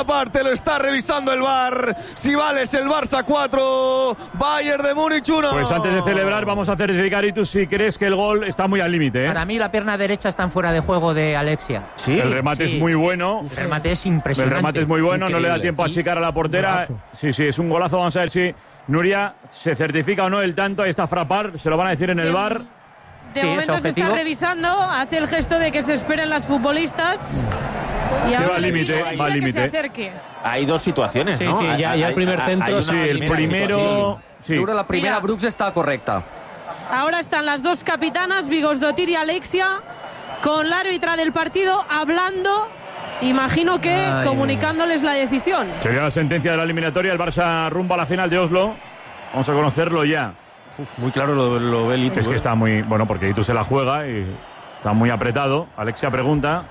segunda parte, lo está revisando el VAR. Si vale es el Barça 4, Bayern de Múnich 1. Pues antes de celebrar vamos a certificar, y tú si crees que el gol está muy al límite, ¿eh? Para mí la pierna derecha está en fuera de juego de Alexia. Sí, el remate es muy bueno. El remate es impresionante. El remate es muy bueno, no le da tiempo a achicar a la portera. Sí, es un golazo. Vamos a ver si Nuria se certifica o no el tanto. Ahí está Frappart, se lo van a decir en el VAR. De momento se está revisando, hace el gesto de que se esperen las futbolistas. Y va al límite, va al límite. Hay dos situaciones, sí, ¿no? Sí, ya el primer centro. Sí, el primero. Sí. Yo creo que la primera Brooks está correcta. Ahora están las dos capitanas, Bigosdottir y Alexia, con la árbitra del partido hablando, imagino que comunicándoles la decisión. Sería la sentencia de la eliminatoria, el Barça rumbo a la final de Oslo. Vamos a conocerlo ya. Muy claro lo ve Itu. Es que está muy... Bueno, porque Itu se la juega y está muy apretado. Alexia pregunta.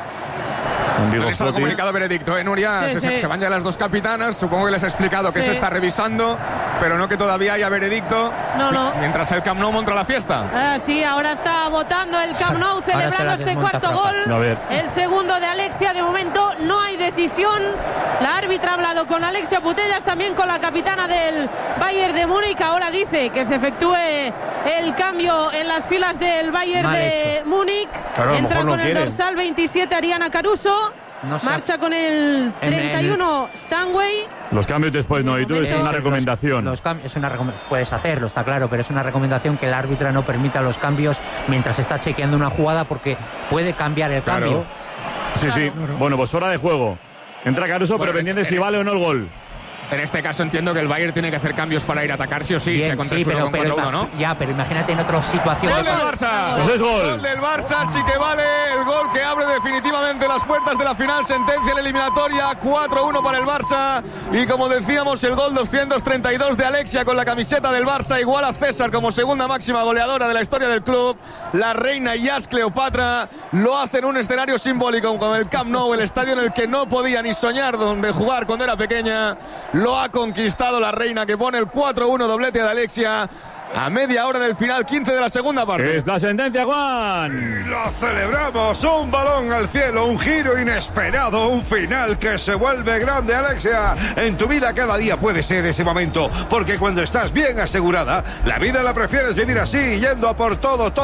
Revisado el comunicado veredicto, Nuria. Se van ya las dos capitanas. Supongo que les ha explicado que se está revisando, pero no que todavía haya veredicto. No. Mientras el Camp Nou monta la fiesta. Sí, ahora está votando el Camp Nou, celebrando este cuarto gol. El segundo de Alexia. De momento no hay decisión. La árbitra ha hablado con Alexia Putellas, también con la capitana del Bayern de Múnich. Ahora dice que se efectúe el cambio en las filas del Bayern de Múnich. Claro, entra con el dorsal 27 Ariana Caruso. Marcha con el 31 Stanway. Los cambios después no, y tú es una recomendación. Puedes hacerlo, está claro, pero es una recomendación que el árbitro no permita los cambios mientras está chequeando una jugada, porque puede cambiar el cambio. Sí. Bueno, pues hora de juego. Entra Caruso, pero pendiente si vale o no el gol. En este caso entiendo que el Bayern tiene que hacer cambios para ir a atacar sí o sí, sea contra el 1-1, ¿no? Ya, pero imagínate en otra situación. ¡Gol del Barça! Pues es gol del Barça, sí que vale el gol que abre definitivamente las puertas de la final. Sentencia en eliminatoria, 4-1 para el Barça. Y como decíamos, el gol 232 de Alexia con la camiseta del Barça, igual a César como segunda máxima goleadora de la historia del club. La reina Yas Cleopatra lo hace en un escenario simbólico con el Camp Nou, el estadio en el que no podía ni soñar donde jugar cuando era pequeña. Lo ha conquistado la reina, que pone el 4-1, doblete de Alexia a media hora del final, 15 de la segunda parte. Es la sentencia, Juan. Lo celebramos, un balón al cielo, un giro inesperado, un final que se vuelve grande, Alexia. En tu vida cada día puede ser ese momento, porque cuando estás bien asegurada, la vida la prefieres vivir así, yendo a por todo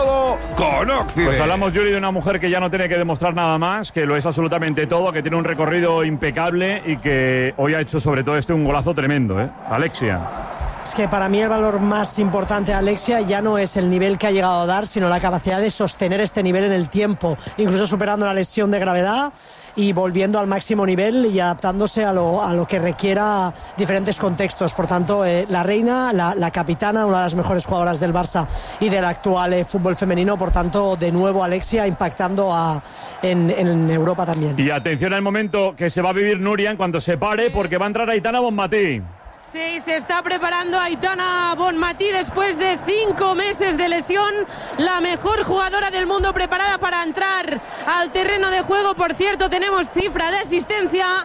con Occident. Pues hablamos, Yuri, de una mujer que ya no tiene que demostrar nada más, que lo es absolutamente todo, que tiene un recorrido impecable y que hoy ha hecho sobre todo un golazo tremendo, Alexia. Es que para mí el valor más importante de Alexia ya no es el nivel que ha llegado a dar, sino la capacidad de sostener este nivel en el tiempo, incluso superando la lesión de gravedad y volviendo al máximo nivel y adaptándose a lo que requiera diferentes contextos. Por tanto, la reina, la capitana, una de las mejores jugadoras del Barça y del actual fútbol femenino. Por tanto, de nuevo Alexia impactando en Europa también. Y atención al momento que se va a vivir Nuria en cuanto se pare, porque va a entrar Aitana Bonmatí. Sí, se está preparando Aitana Bonmatí después de 5 meses de lesión. La mejor jugadora del mundo preparada para entrar al terreno de juego. Por cierto, tenemos cifra de asistencia.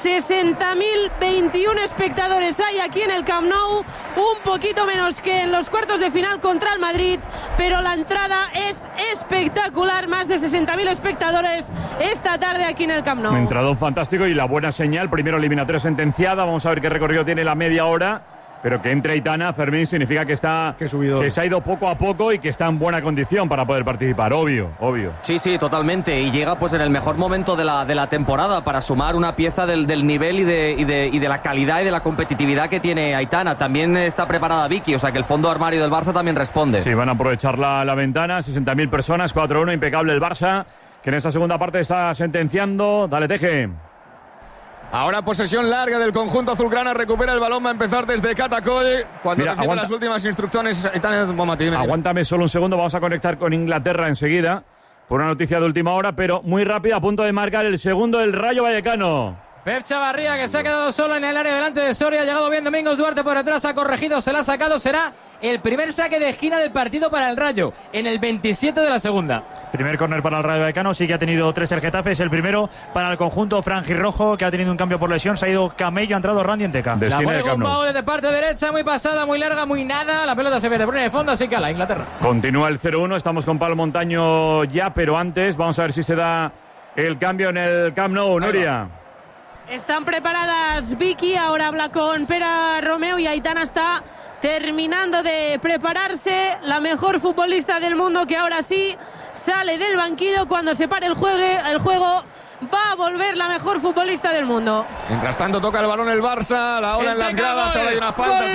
60.021 espectadores hay aquí en el Camp Nou. Un poquito menos que en los cuartos de final contra el Madrid. Pero la entrada es espectacular. Más de 60.000 espectadores esta tarde aquí en el Camp Nou. Entrado fantástico y la buena señal. Primero eliminatoria sentenciada. Vamos a ver qué recorrido tiene la media hora, pero que entre Aitana, Fermín, significa que se ha ido poco a poco y que está en buena condición para poder participar, obvio. Sí, totalmente, y llega pues en el mejor momento de la temporada para sumar una pieza del nivel y de la calidad y de la competitividad que tiene Aitana. También está preparada Vicky, o sea que el fondo armario del Barça también responde. Sí, van a aprovechar la ventana, 60.000 personas, 4-1, impecable el Barça, que en esta segunda parte está sentenciando. Dale, Teje. Ahora posesión larga del conjunto azulgrana, recupera el balón, va a empezar desde Catacoy. Cuando recibe las últimas instrucciones, aguántame solo un segundo, vamos a conectar con Inglaterra enseguida, por una noticia de última hora, pero muy rápida, a punto de marcar el segundo del Rayo Vallecano. Pep Chavarría, que se ha quedado solo en el área delante de Soria, ha llegado bien Domingos Duarte por detrás, ha corregido, se la ha sacado, será el primer saque de esquina del partido para el Rayo, en el 27 de la segunda. Primer córner para el Rayo Vallecano, sí que ha tenido 3 el Getafe, es el primero para el conjunto franjirrojo, que ha tenido un cambio por lesión, se ha ido Camello, ha entrado Randy Enteca. La pone Gumbau desde parte derecha, muy pasada, muy larga, muy nada, la pelota se pierde por en el fondo, así que a la Inglaterra. Continúa el 0-1, estamos con Pablo Montaño ya, pero antes vamos a ver si se da el cambio en el Camp Nou, Nuria. Están preparadas Vicky, ahora habla con Pera Romeu y Aitana está terminando de prepararse, la mejor futbolista del mundo que ahora sí sale del banquillo cuando se pare el juego. Va a volver la mejor futbolista del mundo. Mientras tanto toca el balón el Barça, la ola en las gradas, ahora hay una falta.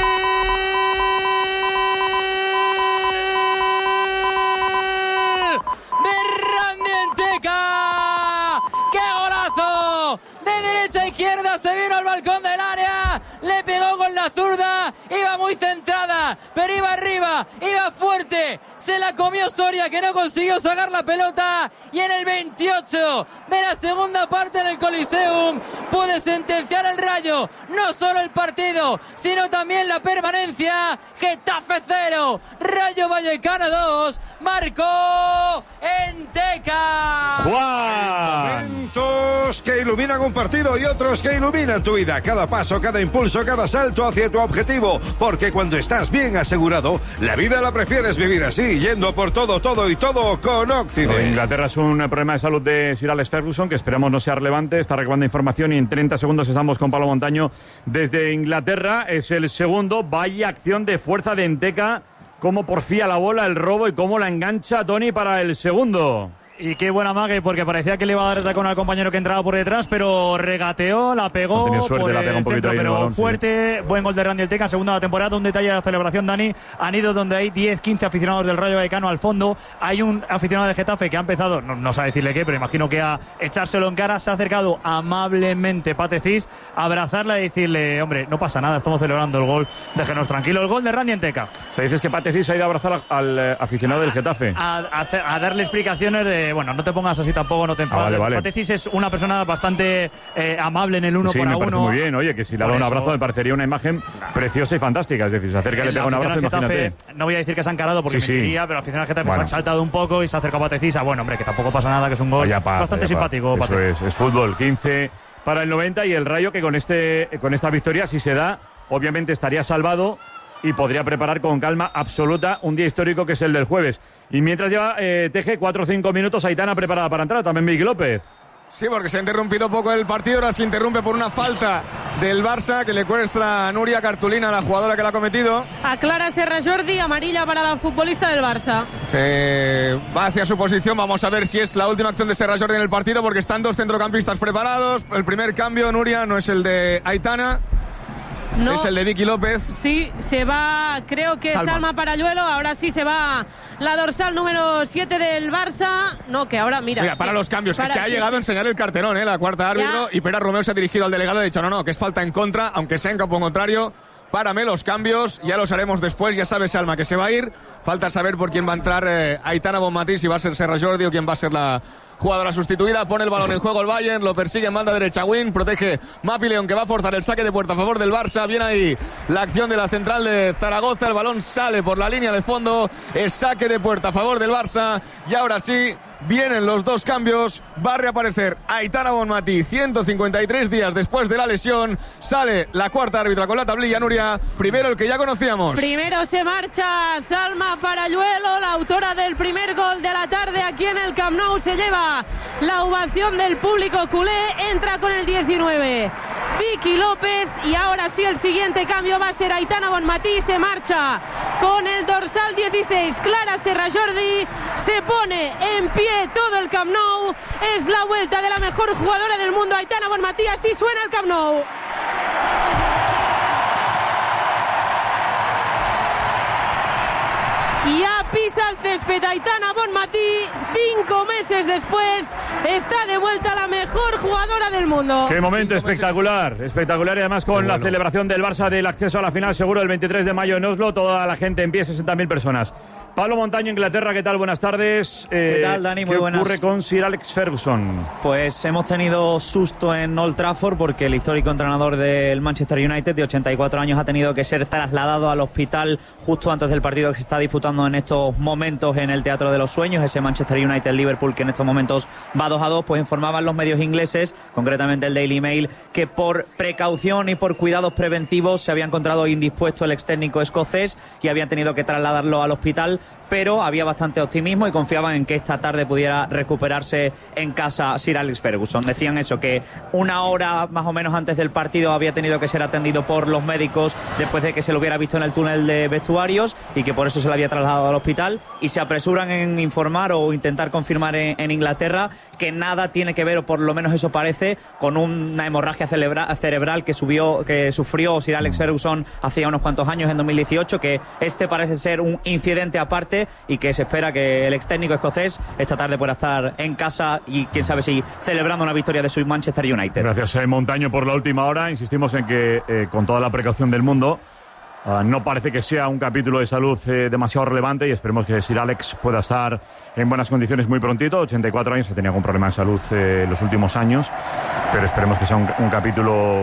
¡Qué golazo! De derecha a izquierda se vino al balcón del área, le pegó con la zurda, iba muy centrada, pero iba arriba, iba fuerte, se la comió Soria que no consiguió sacar la pelota y en el 28 de la segunda parte en el Coliseum puede sentenciar el Rayo, no solo el partido, sino también la permanencia. Getafe 0, Rayo Vallecano 2, marcó Enteca. Momentos que iluminan un partido y otros que iluminan tu vida. Cada paso, cada impulso, cada salto hacia tu objetivo. Porque cuando estás bien asegurado, la vida la prefieres vivir así, yendo por todo y todo con Occident. En Inglaterra es un problema de salud de Sir Alex Ferguson, que esperamos no sea relevante. Está recabando información y en 30 segundos estamos con Pablo Montaño desde Inglaterra. Es el segundo. Vaya acción de fuerza de Enteca. Cómo porfía la bola, el robo y cómo la engancha Tony para el segundo. Y qué buena mague, porque parecía que le iba a dar tacón al compañero que entraba por detrás, pero regateó, la pegó. No tenía suerte, por la pegó un poquito centro, ahí pero balón, fuerte. Sí. Buen gol de Randy Enteca, segunda de la temporada. Un detalle de la celebración, Dani. Han ido donde hay 10, 15 aficionados del Rayo Vallecano al fondo. Hay un aficionado del Getafe que ha empezado, no sabe decirle qué, pero imagino que a echárselo en cara. Se ha acercado amablemente Pate Cis a abrazarla y decirle, hombre, no pasa nada, estamos celebrando el gol, déjenos tranquilo. El gol de Randy Enteca. O sea, dices que Pate Cis ha ido a abrazar al aficionado del Getafe. A darle explicaciones de, bueno, no te pongas así tampoco, no te enfades. Vale. Pate Cis es una persona bastante amable en el uno sí, para me uno. Parece muy bien, oye, que si le ha dado un abrazo me parecería una imagen preciosa y fantástica. Es decir, se acerca y le pega un abrazo, imagínate. No voy a decir que se ha encarado porque mentiría, pero al final el Getafe se ha saltado un poco y se ha acercado a Pate Cis. Bueno, hombre, que tampoco pasa nada, que es un gol bastante simpático. Eso es fútbol. 15 para el 90 y el Rayo que con esta victoria, si se da, obviamente estaría salvado y podría preparar con calma absoluta un día histórico que es el del jueves. Y mientras lleva Teje 4 o 5 minutos, Aitana preparada para entrar, también Miguel López. Sí, porque se ha interrumpido poco el partido, ahora se interrumpe por una falta del Barça que le cuesta a Núria cartulina a la jugadora que la ha cometido. Aclara Serra Jordi, amarilla para la futbolista del Barça. Se va hacia su posición, vamos a ver si es la última acción de Serra Jordi en el partido porque están dos centrocampistas preparados. El primer cambio, Núria, no es el de Aitana. No, es el de Vicky López. Sí, se va, creo que Salma Parayuelo. Ahora sí se va la dorsal número 7 del Barça. No, que ahora, mira. Para los cambios, es que ha llegado a enseñar el carterón, la cuarta árbitro. Y Pera Romeu se ha dirigido al delegado y ha dicho, no, que es falta en contra, aunque sea en campo contrario. Párame los cambios, ya los haremos después. Ya sabe Salma que se va a ir. Falta saber por quién va a entrar Aitana Bonmatí, si va a ser Serra Jordi o quién va a ser la jugadora sustituida. Pone el balón en juego el Bayern, lo persigue en banda derecha Win, protege Mapi León que va a forzar el saque de puerta a favor del Barça. Viene ahí la acción de la central de Zaragoza, el balón sale por la línea de fondo, es saque de puerta a favor del Barça y ahora sí vienen los dos cambios. Va a reaparecer Aitana Bonmatí 153 días después de la lesión. Sale la cuarta árbitra con la tablilla, Núria. Primero el que ya conocíamos. Primero se marcha Salma Parayuelo, la autora del primer gol de la tarde aquí en el Camp Nou. Se lleva la ovación del público culé. Entra con el 19 Vicky López y ahora sí el siguiente cambio va a ser Aitana Bonmatí. Se marcha con el dorsal 16 Clara Serra Jordi. Se pone en pie todo el Camp Nou. Es la vuelta de la mejor jugadora del mundo, Aitana Bonmatí. Así suena el Camp Nou. Ya pisa el césped Aitana Bonmatí. 5 meses después está de vuelta la mejor jugadora del mundo. Qué momento espectacular y además con la celebración del Barça del acceso a la final seguro el 23 de mayo en Oslo. Toda la gente en pie, 60.000 personas. Pablo Montaño, Inglaterra, ¿qué tal? Buenas tardes. ¿Qué tal, Dani? Muy buenas. ¿Qué ocurre con Sir Alex Ferguson? Pues hemos tenido susto en Old Trafford porque el histórico entrenador del Manchester United de 84 años ha tenido que ser trasladado al hospital justo antes del partido que se está disputando en estos momentos en el Teatro de los Sueños, ese Manchester United-Liverpool que en estos momentos va 2-2, pues informaban los medios ingleses, concretamente el Daily Mail, que por precaución y por cuidados preventivos se había encontrado indispuesto el ex técnico escocés y habían tenido que trasladarlo al hospital, pero había bastante optimismo y confiaban en que esta tarde pudiera recuperarse en casa Sir Alex Ferguson. Decían eso, que una hora más o menos antes del partido había tenido que ser atendido por los médicos después de que se lo hubiera visto en el túnel de vestuarios y que por eso se lo había trasladado al hospital, y se apresuran en informar o intentar confirmar en Inglaterra que nada tiene que ver, o por lo menos eso parece, con una hemorragia cerebral que sufrió Sir Alex Ferguson hace unos cuantos años, en 2018, que este parece ser un incidente aparte y que se espera que el ex técnico escocés esta tarde pueda estar en casa y quién sabe si celebrando una victoria de su Manchester United. Gracias, Montaño, por la última hora. Insistimos en que con toda la precaución del mundo no parece que sea un capítulo de salud demasiado relevante, y esperemos que Sir Alex pueda estar en buenas condiciones muy prontito. 84 años, ha tenido algún problema de salud los últimos años, pero esperemos que sea un capítulo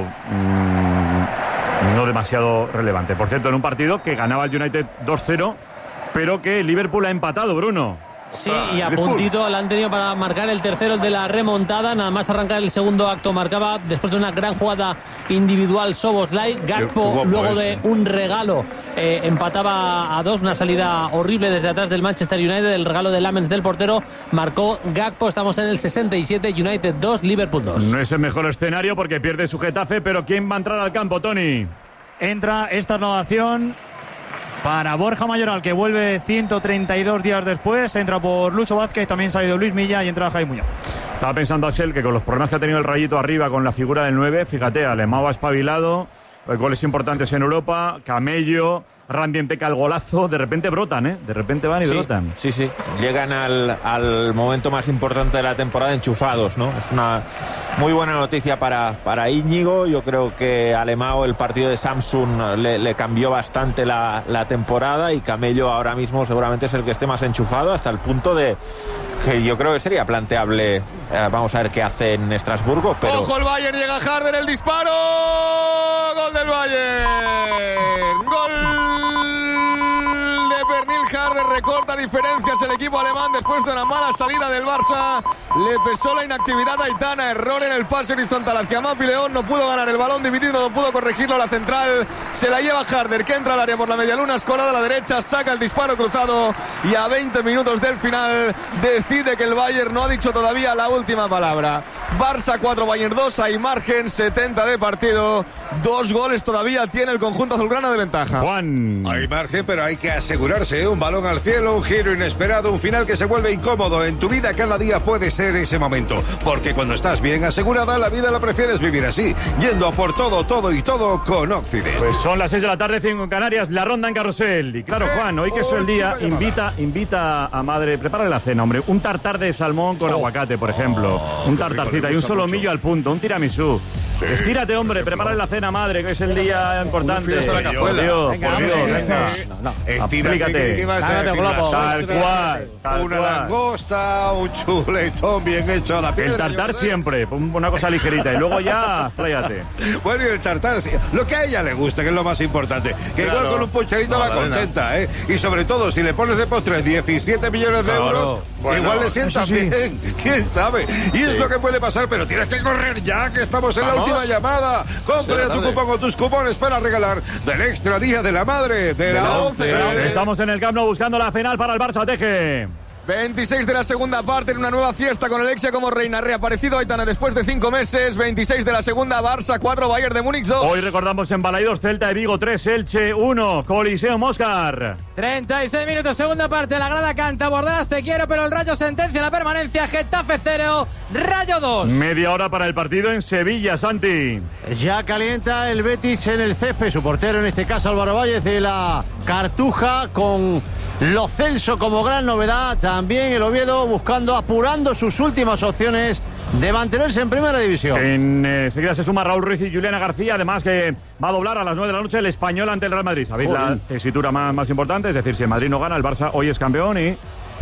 no demasiado relevante. Por cierto, en un partido que ganaba el United 2-0, pero que Liverpool ha empatado, Bruno. Sí, y a puntito la han tenido para marcar el tercero de la remontada. Nada más arrancar el segundo acto marcaba, después de una gran jugada individual, Szoboszlai. Gakpo, luego de un regalo, empataba a 2, una salida horrible desde atrás del Manchester United, el regalo de Lamens del portero, marcó Gakpo. Estamos en el 67, United 2, Liverpool 2. No es el mejor escenario porque pierde su Getafe, pero ¿quién va a entrar al campo, Tony? Entra esta renovación para Borja Mayoral, que vuelve 132 días después. Entra por Lucho Vázquez, también se ha ido Luis Milla y entra Jaime Muñoz. Estaba pensando, Axel, que con los problemas que ha tenido el Rayito arriba con la figura del 9, fíjate, Alemão ha espabilado, goles importantes en Europa, Camello, Randy Enteca, el golazo, de repente brotan, de repente van y brotan. Sí, llegan al momento más importante de la temporada enchufados, ¿no? Es una muy buena noticia para Íñigo. Yo creo que Alemão, el partido de Samsung le cambió bastante la temporada, y Camello ahora mismo seguramente es el que esté más enchufado, hasta el punto de que yo creo que sería planteable, vamos a ver qué hace en Estrasburgo, pero... ¡Ojo el Bayern! Llega Harder, el disparo, gol del Bayern, gol de Pernil Harder, recorta diferencias el equipo alemán después de una mala salida del Barça. Le pesó la inactividad a Aitana, error en el pase horizontal hacia Mapi León, no pudo ganar el balón dividido, no pudo corregirlo, la central se la lleva Harder, que entra al área por la medialuna, escorada a la derecha, saca el disparo cruzado, y a 20 minutos del final decide que el Bayern no ha dicho todavía la última palabra. Barça 4, Bayern 2, hay margen, 70 de partido, 2 goles todavía tiene el conjunto azulgrana de ventaja. Juan. Hay margen, pero hay que asegurarse, un balón al cielo, un giro inesperado, un final que se vuelve incómodo. En tu vida cada día puede ser ese momento, porque cuando estás bien asegurada, la vida la prefieres vivir así, yendo a por todo y todo con Occident. Pues son las 6 de la tarde, 5 en Canarias, la ronda en Carrusel. Y claro, Juan, hoy que es el día, invita a madre, prepárale la cena, hombre, un tartar de salmón con aguacate, por ejemplo, un tartarcita y un solomillo al punto, un tiramisú. Sí. Estírate, hombre, prepárale la cena, madre, que es el día importante. Venga, Explícate. Tal cual. Una langosta, un chuletón bien hecho a la piedra. El tartar siempre, una cosa ligerita, y luego ya, pláyate. Bueno, y el tartar, lo que a ella le gusta, que es lo más importante. Que claro, igual con un pucherito la contenta, ¿eh? Y sobre todo, si le pones de postre 17 millones de euros, bueno, igual le sienta bien. ¿Quién sabe? Y es lo que puede pasar, pero tienes que correr ya, que estamos en la última llamada. Compra tu cupón o tus cupones para regalar del extra día de la madre de la 11. Estamos en el Camp Nou buscando la final para el Barça, Teje. 26 de la segunda parte en una nueva fiesta con Alexia como reina. Reaparecido Aitana después de 5 meses. 26 de la segunda, Barça 4, Bayern de Múnich 2. Hoy recordamos en Balaidos, Celta de Vigo 3, Elche 1, Coliseo Móscar. 36 minutos, segunda parte. La grada canta, Bordalas te quiero, pero el Rayo sentencia la permanencia. Getafe 0, Rayo 2. Media hora para el partido en Sevilla, Santi. Ya calienta el Betis en el césped. Su portero, en este caso Álvaro Valles, de la Cartuja, con Lo Celso como gran novedad. También el Oviedo apurando sus últimas opciones de mantenerse en primera división. Enseguida se suma Raúl Ruiz y Juliana García, además que va a doblar a las 9 de la noche el Español ante el Real Madrid. ¿Sabéis la tesitura más importante? Es decir, si el Madrid no gana, el Barça hoy es campeón y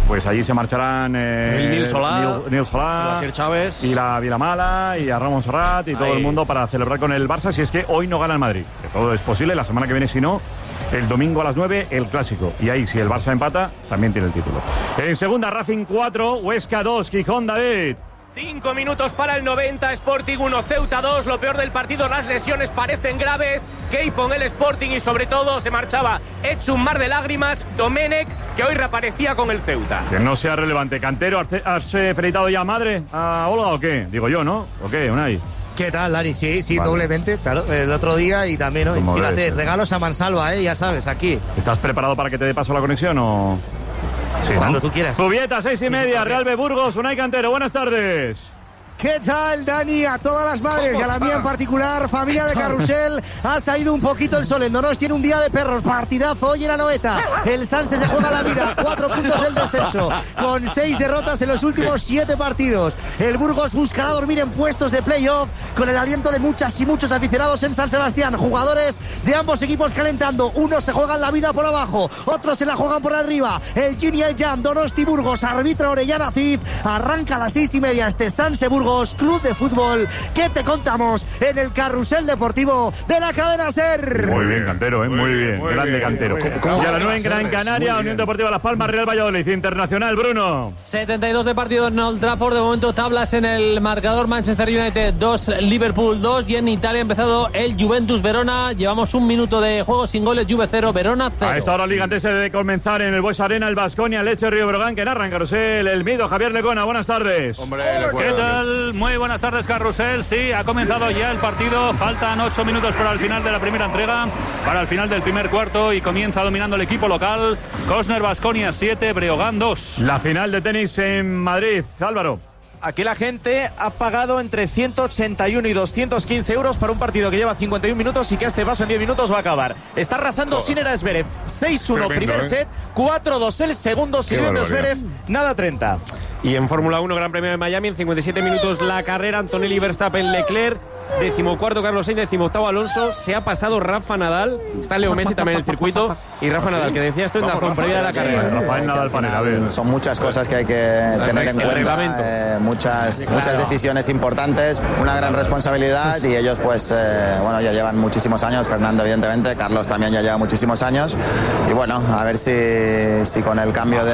pues allí se marcharán el Nil Solá, el Asier Chávez y la Vilamala y a Ramón Serrat y todo el mundo para celebrar con el Barça, si es que hoy no gana el Madrid, que todo es posible, la semana que viene si no, el domingo a las 9 el Clásico, y ahí si el Barça empata también tiene el título. En segunda, Racing 4, Huesca 2, Gijón, David. 5 minutos para el 90, Sporting 1, Ceuta 2. Lo peor del partido, las lesiones parecen graves. Keipon, el Sporting, y sobre todo se marchaba hecho un mar de lágrimas Domenech, que hoy reaparecía con el Ceuta. Que no sea relevante. Cantero, ¿has felicitado ya a madre a Olga o qué? Digo yo, ¿no? ¿O qué, Unai? ¿Qué tal, Dani? Sí, vale. Doblemente, claro, el otro día y también, ¿no? Fíjate, regalos a mansalva, ya sabes, aquí. ¿Estás preparado para que te dé paso la conexión o...? Sí, cuando tú quieras. Zubieta, 6:30, Real B Burgos, Unai Cantero, buenas tardes. ¿Qué tal, Dani? A todas las madres y a la mía en particular, familia de Carrusel, ha salido un poquito el sol. En Donosti tiene un día de perros, partidazo hoy en Anoeta. El Sanse se juega la vida, 4 puntos del descenso, con 6 derrotas en los últimos 7 partidos. El Burgos buscará dormir en puestos de playoff, con el aliento de muchas y muchos aficionados en San Sebastián. Jugadores de ambos equipos calentando. Unos se juegan la vida por abajo, otros se la juegan por arriba. El Yin y el Yang, Donosti Burgos, arbitra Orellana Cid. Arranca a las 6:30 este Sanse Burgos Club de Fútbol, que te contamos en el carrusel deportivo de la cadena SER. Muy bien, Cantero, muy bien, grande Cantero. Y a la 9 en Gran Canaria, Unión Deportiva Las Palmas, Real Valladolid Internacional, Bruno. 72 de partido en Old Trafford, de momento tablas en el marcador, Manchester United 2, Liverpool 2, y en Italia ha empezado el Juventus Verona. Llevamos un minuto de juego sin goles, Juve 0, Verona 0. A esta hora Liga, antes de comenzar en el Bues Arena, el Baskonia, el Lecce Río Brogan, que narra en carrusel el Mido, Javier Lecona, buenas tardes. Hombre, ¿qué tal? Muy buenas tardes, Carrusel. Sí, ha comenzado ya el partido. Faltan 8 minutos para el final de la primera entrega, para el final del primer cuarto, y comienza dominando el equipo local. Cosner Baskonia 7, Breogán 2. La final de tenis en Madrid, Álvaro. Aquí la gente ha pagado entre 181 y 215 euros para un partido que lleva 51 minutos y que a este paso en 10 minutos va a acabar. Está arrasando Sinner a Zverev. 6-1 primer set, 4-2 el segundo, sirviendo Zverev, nada 30. Y en Fórmula 1, Gran Premio de Miami, en 57 minutos la carrera, Antonelli, Verstappen, Leclerc, 14º Carlos Sainz, 18º Alonso. Se ha pasado Rafa Nadal, está Leo Messi también en el circuito, y Rafa Nadal, que decía esto en la zona previa de la carrera. Rafael Nadal Panera, a ver. Son muchas cosas que hay que tener en cuenta, muchas decisiones importantes, una gran responsabilidad, y ellos pues bueno, ya llevan muchísimos años, Fernando evidentemente, Carlos también ya lleva muchísimos años, y bueno, a ver si con el cambio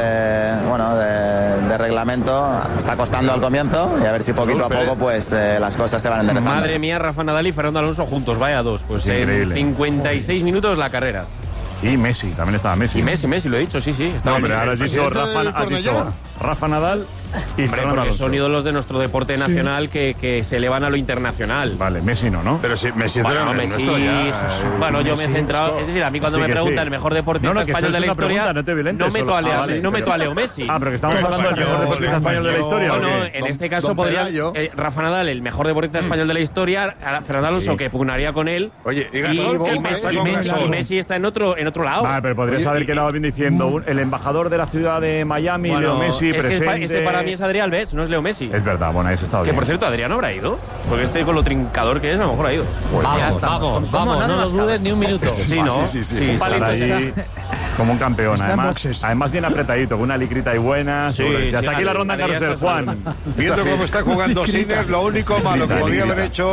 de reglamento está costando al comienzo, y a ver si poquito a poco pues las cosas se van enderezando. Madre mía, Rafa Nadal y Fernando Alonso juntos, vaya dos, pues en 56 minutos la carrera. Y Messi, también estaba Messi. Y Messi, lo he dicho, sí. No, hombre, ahora has dicho Rafa Nadal y Fernando Alonso. Son ídolos de nuestro deporte nacional que se elevan a lo internacional. Vale, Messi no. Pero sí, Messi es de Messi, bueno, yo me he centrado, es decir, a mí cuando me preguntan el mejor deportista español de la historia, no meto a Leo Messi. Ah, pero que estamos hablando del mejor deportista español de la historia. No, en este caso podría Rafa Nadal, el mejor deportista español de la historia, Fernando Alonso, que pugnaría con él. Oye, y Messi está en otro lado. Ah, pero podrías haber quedado bien diciendo el embajador de la ciudad de Miami, Leo Messi, presente. Ese para mí es Adrián Betts, no es Leo Messi. Es verdad, bueno, eso está bien. Que por cierto, Adrián no habrá ido, porque con lo trincador que es, a lo mejor ha ido. Vamos, no lo dudes ni un minuto. Sí. Un palito ahí, como un campeón, además bien apretadito, con una licrita y buena. Y hasta aquí la ronda en carrusel, Juan. Viendo cómo está jugando Sinner, lo único malo que podría haber hecho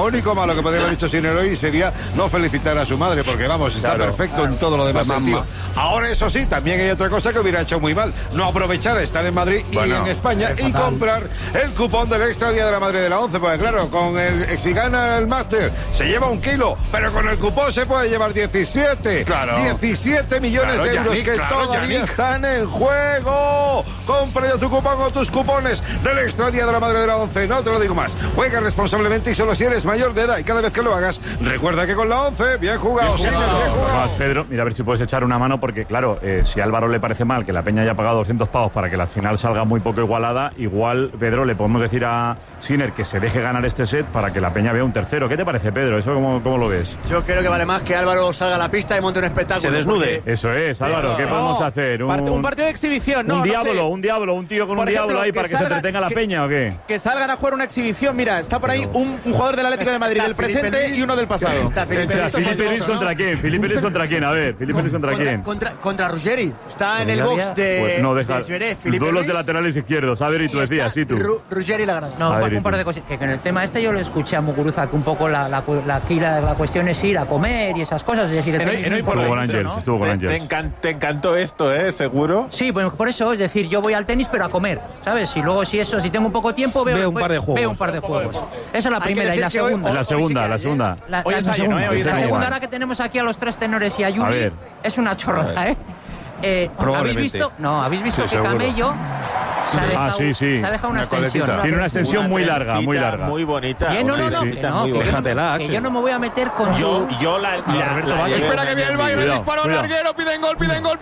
Sinner hoy sería no felicitar a su madre, porque vamos, está perfecto en todo lo demás sentido. Ahora, eso sí, también hay otra cosa que hubiera hecho muy mal: no aprovechar a estar en Madrid y en España y comprar el cupón del extra día de la madre de la 11, porque claro, con si gana el máster se lleva 1 kilo, pero con el cupón se puede llevar 17. 17 millones de euros que todavía están en juego. Compra ya tu cupón o tus cupones del extra día de la madre de la 11. No te lo digo más. Juega responsablemente y solo si eres mayor de edad, y cada vez que lo hagas, recuerda que con la 11, bien jugado. Pedro, mira a ver si puedes echar una mano, porque claro, si a Álvaro le parece mal que la Peña haya pagado 200 pavos para que la final salga muy poco igualada, igual, Pedro, le podemos decir a Sinner que se deje ganar este set para que la Peña vea un tercero. ¿Qué te parece, Pedro? ¿Eso cómo lo ves? Yo creo que vale más que Álvaro salga a la pista y monte un espectáculo. Se desnude. Eso Eso es, Álvaro, ¿qué podemos hacer? Un partido de exhibición, ¿no? Un no diablo, sé. un diablo, un tío con Por un diablo ejemplo, ahí para que se entretenga la peña, ¿o qué? Que salgan a jugar una exhibición. Mira, está por ahí un jugador del Atlético de Madrid del presente y uno del pasado. Felipe Luis contra quién, Felipe Luis contra quién, a ver, Felipe Luis contra quién. Contra Ruggeri. Está en el box de Zverev. Duelos de laterales izquierdos, a ver, y tú decías, sí, tú. Ruggeri la grada. No, un par de cosas. Que en el tema este yo lo escuché a Muguruza, que un poco la cuestión es ir a comer y esas cosas. Es decir, estuvo con Ángels, estuvo con Ángels. Te encantó esto, ¿Seguro? Sí, bueno, por eso, es decir, yo voy al tenis pero a comer, ¿sabes? Y luego si tengo un poco de tiempo veo un par de juegos. Esa es la primera. Y la segunda. La segunda. Hoy está lleno, La segunda, ahora que tenemos aquí a los tres tenores y a Yuri, es una chorrada, ¿Habéis visto? No, ¿habéis visto que Camello se ha dejado una extensión? Tiene una extensión muy larga, muy larga. Muy bonita. Que yo no me voy a meter con yo la espera que viene el Bayern, el disparo larguero, piden gol.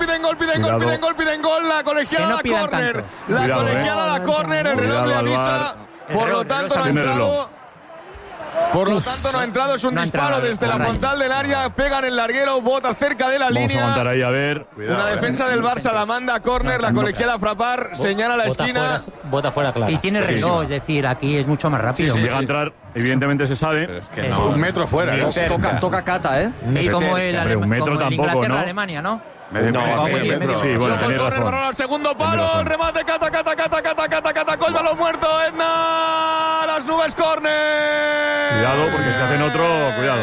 La colegiada da córner. La colegiada da córner, el reloj le avisa. Por lo tanto, no ha entrado. No ha entrado, es un disparo desde la frontal del área, pegan el larguero, bota cerca de la línea. Vamos a aguantar ahí, a ver. Una defensa del Barça la manda a córner, la colegiada Frappart señala la esquina. Bota fuera, claro. Y tiene reloj, es decir, aquí es mucho más rápido. Si llega a entrar, evidentemente se sabe. Un metro fuera, Toca cata, Y como el un metro tampoco, ¿no? Alemania, ¿no? Sí, bueno, tenéis razón. Al segundo palo, el remate, cata, el balón muerto, Edna, las nubes, córner. Cuidado, porque si hacen otro, cuidado,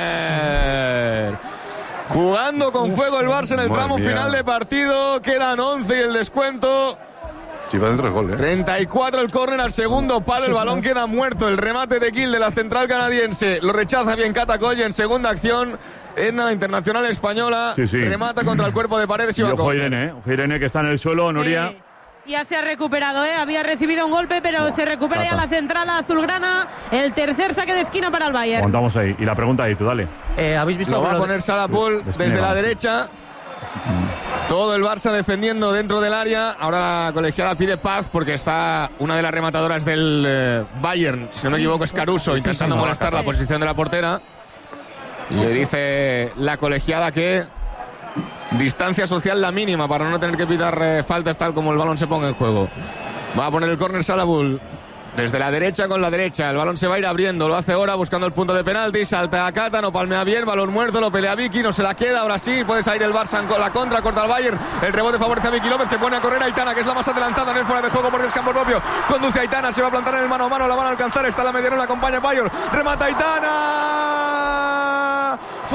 Jugando con fuego el Barça en el tramo final de partido, quedan 11 y el descuento. Sí, va dentro el gol, 34 el córner al segundo palo, el balón queda muerto, el remate de Gil de la central canadiense, lo rechaza bien Catacoll en segunda acción. Edna, la internacional española, remata contra el cuerpo de Paredes y ojo Irene, que está en el suelo, Nuria. Ya se ha recuperado, había recibido un golpe, pero se recupera ya la central azulgrana. El tercer saque de esquina para el Bayern. Aguantamos ahí. Y la pregunta ahí, tú dale. ¿Habéis visto? Lo va a poner Salapul desde la derecha. Todo el Barça defendiendo dentro del área. Ahora la colegiada pide paz porque está una de las rematadoras del Bayern, si no me equivoco es Caruso, intentando molestar la posición de la portera. Y le dice la colegiada que distancia social la mínima para no tener que pitar faltas tal como el balón se ponga en juego. Va a poner el córner Salapul desde la derecha con la derecha. El balón se va a ir abriendo, lo hace ahora buscando el punto de penalti. Salta a Cata, no palmea bien, balón muerto, lo pelea Vicky, no se la queda. Ahora sí, puede salir el Barça con la contra, corta al Bayern. El rebote favorece a Vicky López, que pone a correr a Aitana, que es la más adelantada en el fuera de juego porque es campo propio. Conduce a Aitana, se va a plantar en el mano a mano, la van a alcanzar. Está la mediana, la acompaña Bayern. Remata Aitana.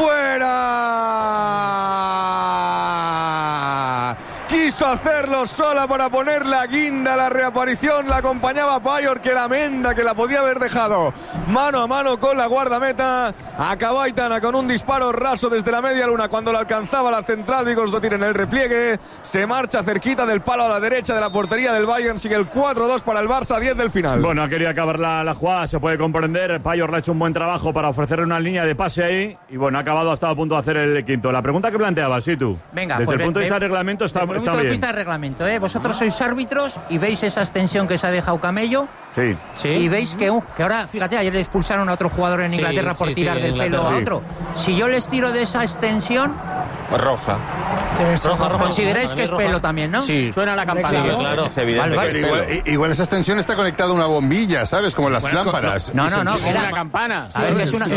¡Fuera! Quiso hacerlo sola para poner la guinda a la reaparición. La acompañaba Payor, que lamenta que la podía haber dejado mano a mano con la guardameta. Acabó Aitana con un disparo raso desde la media luna cuando la alcanzaba la central. Vigosdotir en el repliegue. Se marcha cerquita del palo a la derecha de la portería del Bayern. Sigue el 4-2 para el Barça, 10 del final. Bueno, quería acabar la jugada, se puede comprender. Payor le ha hecho un buen trabajo para ofrecerle una línea de pase ahí. Y bueno, ha acabado, ha estado a punto de hacer el quinto. La pregunta que planteabas, sí, tú. Venga, desde el punto de vista del reglamento está bien. Desde el punto de vista del reglamento, vosotros sois árbitros y veis esa extensión que se ha dejado Camello. Sí. Y veis que ahora, fíjate, ayer le expulsaron a otro jugador en Inglaterra por tirar del pelo a otro. Si yo les tiro de esa extensión... Roja. Consideráis que es pelo también, ¿no? Sí. Suena la campana. Sí, claro. Es evidente que es pelo. Igual esa extensión está conectada a una bombilla, ¿sabes? Como las lámparas. No, que era una campana. A ver, es una...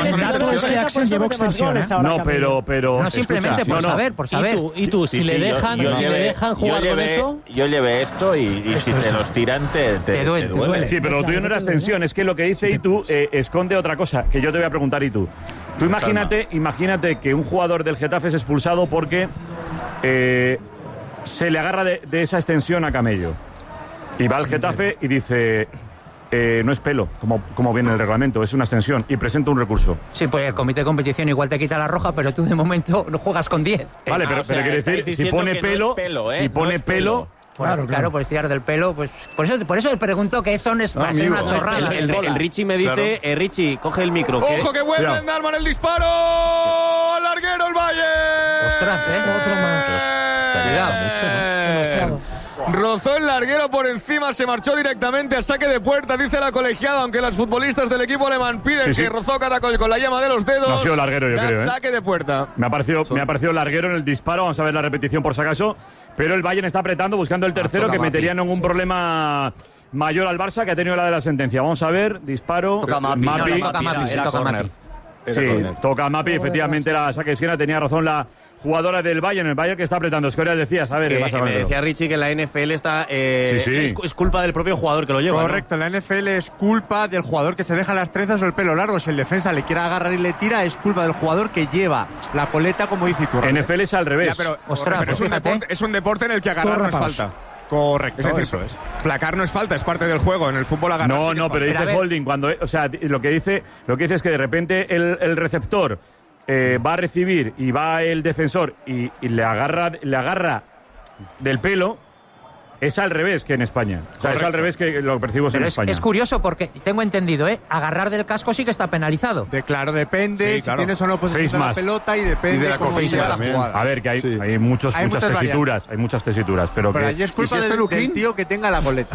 No, pero... No, simplemente por saber. ¿Y tú? Si le dejan jugar con eso... Yo llevé esto y si te los tiran te duele. Sí, pero lo tuyo no era extensión. Es que lo que dice Itu esconde otra cosa, que yo te voy a preguntar, Itu. Tú imagínate que un jugador del Getafe es expulsado porque se le agarra de esa extensión a Camello. Y va al Getafe y dice... no es pelo, como viene el reglamento, es una extensión y presenta un recurso. Sí, pues el comité de competición igual te quita la roja, pero tú de momento no juegas con 10. Vale, pero quiere decir, si pone pelo, Claro, pues tirar del pelo, pues por eso pregunto que eso es una chorrada. El Richie me dice, Richie, coge el micro. ¡Ojo que vuelven, Dalman el disparo! ¡Al larguero el Bayern! Ostras, otro más. Cuidado, demasiado. rozó el larguero por encima, se marchó directamente a saque de puerta, dice la colegiada, aunque los futbolistas del equipo alemán piden que rozó Caracol con la yema de los dedos. No ha sido larguero, yo creo. Saque de puerta. Me ha parecido larguero en el disparo, vamos a ver la repetición por si acaso, pero el Bayern está apretando, buscando el tercero, que metería en un problema mayor al Barça, que ha tenido la de la sentencia. Vamos a ver, disparo. Toca Mapi. Toca Mapi, efectivamente era saque de esquina, tenía razón la jugadora del Bayern, el Bayern que está apretando. Escoria decías, a ver, ¿qué pasa con me decía Richie que la NFL está es culpa del propio jugador que lo lleva. Correcto, ¿no? La NFL es culpa del jugador que se deja las trenzas o el pelo largo. Si el defensa le quiere agarrar y le tira, es culpa del jugador que lleva la coleta, como dice Iturralde. NFL es al revés. Ya, pero es un deporte en el que agarrar no es falta. Correcto, es decir, eso es. Placar no es falta, es parte del juego. En el fútbol agarrar. No, pero dice holding cuando, o sea, lo que dice es que de repente el receptor va a recibir y va el defensor y le agarra del pelo. Es al revés que en España. O sea, es al revés que lo percibimos en España. Es curioso porque tengo entendido, agarrar del casco sí que está penalizado. Claro, depende si tienes o no posesión de la pelota y depende de cómo sea la jugada. A ver, que hay muchas tesituras, pero que allí es culpa del tío que tenga la coleta.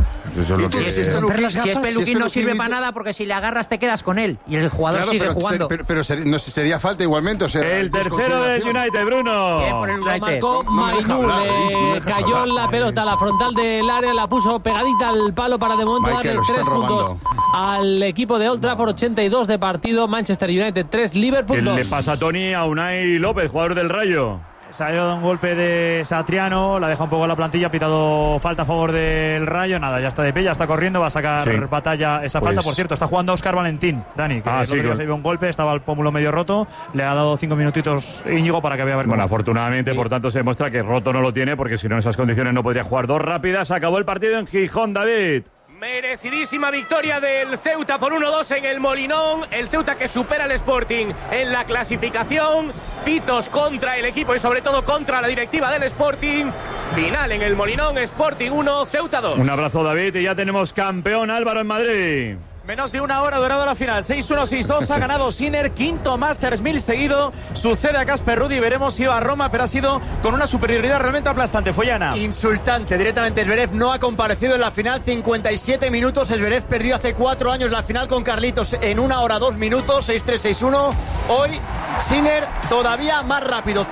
Si es peluquín no sirve para nada porque si le agarras te quedas con él y el jugador sigue jugando. Pero no sería falta igualmente. O sea, el tercero del United, Bruno. Lo marcó Mainú, le cayó en la pelota a la frontal del área, la puso pegadita al palo para de momento darle 3 puntos al equipo de Old Trafford. 82 de partido, Manchester United 3, Liverpool 2. ¿Qué le pasa a Tony a Unai López, jugador del Rayo? Se ha ido un golpe de Satriano, la deja un poco la plantilla, ha pitado falta a favor del Rayo. Nada, ya está de pie, ya está corriendo, va a sacar batalla esa falta. Por cierto, está jugando Óscar Valentín, Dani, que se dio un golpe, estaba el pómulo medio roto, le ha dado 5 minutitos Íñigo para que vea a ver cómo. Bueno, afortunadamente, por tanto, se demuestra que roto no lo tiene, porque si no en esas condiciones no podría jugar. 2 rápidas, acabó el partido en Gijón, David. Merecidísima victoria del Ceuta por 1-2 en el Molinón. El Ceuta que supera al Sporting en la clasificación. Pitos contra el equipo y sobre todo contra la directiva del Sporting. Final en el Molinón, Sporting 1, Ceuta 2. Un abrazo, David, y ya tenemos campeón Álvaro en Madrid. Menos de una hora durado la final. 6-1, 6-2. Ha ganado Sinner, quinto Masters 1000 seguido. Sucede a Casper Ruud y veremos si iba a Roma, pero ha sido con una superioridad realmente aplastante. Follana. Insultante. Directamente Zverev no ha comparecido en la final. 57 minutos. Zverev perdió hace 4 años la final con Carlitos en 1 hora 2 minutos. 6-3, 6-1. Hoy Sinner todavía más rápido.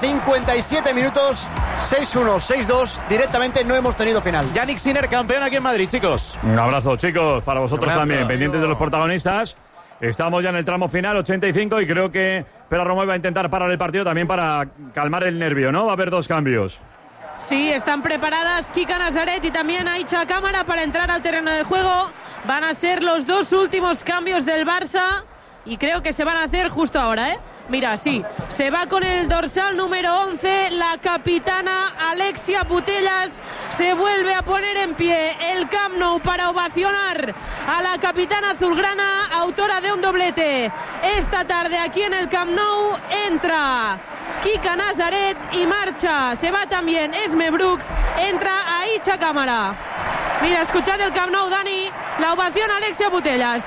57 minutos. 6-1, 6-2. Directamente no hemos tenido final. Yannick Sinner, campeón aquí en Madrid, chicos. Un abrazo, chicos, para vosotros también. Pendientes de los protagonistas. Estamos ya en el tramo final, 85, y creo que Pera Romeu va a intentar parar el partido también para calmar el nervio, ¿no? Va a haber 2 cambios. Sí, están preparadas Kika Nazaret y también Aicha Cámara para entrar al terreno de juego. Van a ser los 2 últimos cambios del Barça y creo que se van a hacer justo ahora, Mira, sí, se va con el dorsal número 11, la capitana Alexia Putellas, se vuelve a poner en pie el Camp Nou para ovacionar a la capitana azulgrana, autora de un doblete. Esta tarde aquí en el Camp Nou entra Kika Nazaret y marcha, se va también Esme Brooks, entra Aicha Cámara. Mira, escuchad el Camp Nou, Dani, la ovación a Alexia Putellas.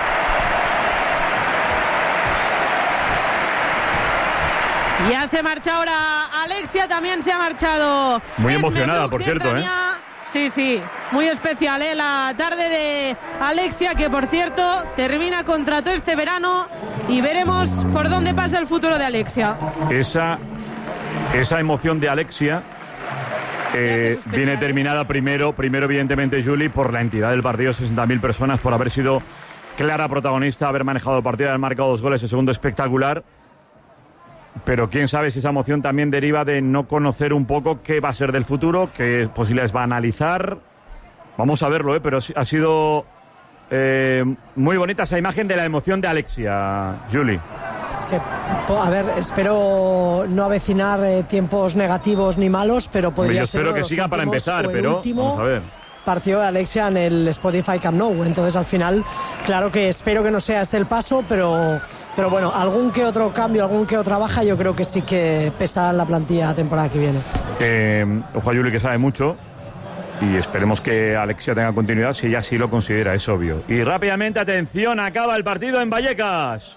Ya se marcha ahora Alexia, también se ha marchado. Muy emocionada, por cierto, Sí, muy especial, la tarde de Alexia, que por cierto termina contrato este verano y veremos por dónde pasa el futuro de Alexia. Esa emoción de Alexia viene terminada primero evidentemente, Juli, por la entidad del partido, 60.000 personas, por haber sido clara protagonista, haber manejado el partido, haber marcado 2 goles, el segundo espectacular. Pero quién sabe si esa emoción también deriva de no conocer un poco qué va a ser del futuro, qué posibilidades va a analizar. Vamos a verlo, pero ha sido muy bonita esa imagen de la emoción de Alexia, Juli. Es que, a ver, espero no avecinar tiempos negativos ni malos, pero podría ser. Yo espero que siga para empezar, pero vamos a ver. Partido de Alexia en el Spotify Camp Nou. Entonces, al final, claro que espero que no sea este el paso, pero bueno, algún que otro cambio, algún que otra baja, yo creo que sí que pesará en la plantilla la temporada que viene. Ojo a Juli, que sabe mucho, y esperemos que Alexia tenga continuidad si ella sí lo considera, es obvio. Y rápidamente, atención, acaba el partido en Vallecas.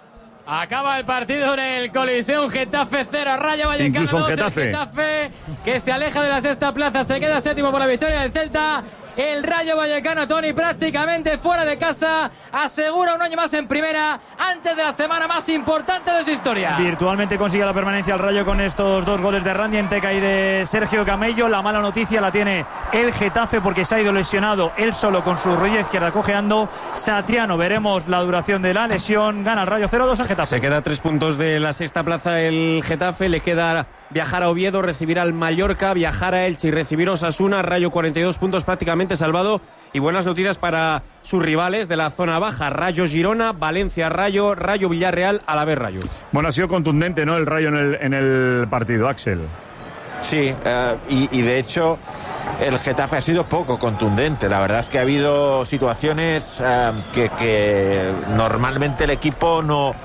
Acaba el partido en el Coliseum. Getafe 0, Rayo Vallecano 2. El Getafe que se aleja de la sexta plaza, se queda séptimo por la victoria del Celta. El Rayo Vallecano, Tony, prácticamente fuera de casa, asegura un año más en primera antes de la semana más importante de su historia. Virtualmente consigue la permanencia al Rayo con estos 2 goles de Randy Enteca y de Sergio Camello. La mala noticia la tiene el Getafe porque se ha ido lesionado él solo con su rodilla izquierda cojeando. Satriano, veremos la duración de la lesión. Gana el Rayo 0-2 al Getafe. Se queda a 3 puntos de la sexta plaza el Getafe. Le queda viajar a Oviedo, recibir al Mallorca, viajar a Elche y recibir a Osasuna. Rayo 42 puntos prácticamente salvado. Y buenas noticias para sus rivales de la zona baja. Rayo Girona, Valencia Rayo, Rayo Villarreal, Alavés Rayo. Bueno, ha sido contundente, ¿no? El Rayo en el partido, Axel. Sí, y de hecho el Getafe ha sido poco contundente. La verdad es que ha habido situaciones que normalmente el equipo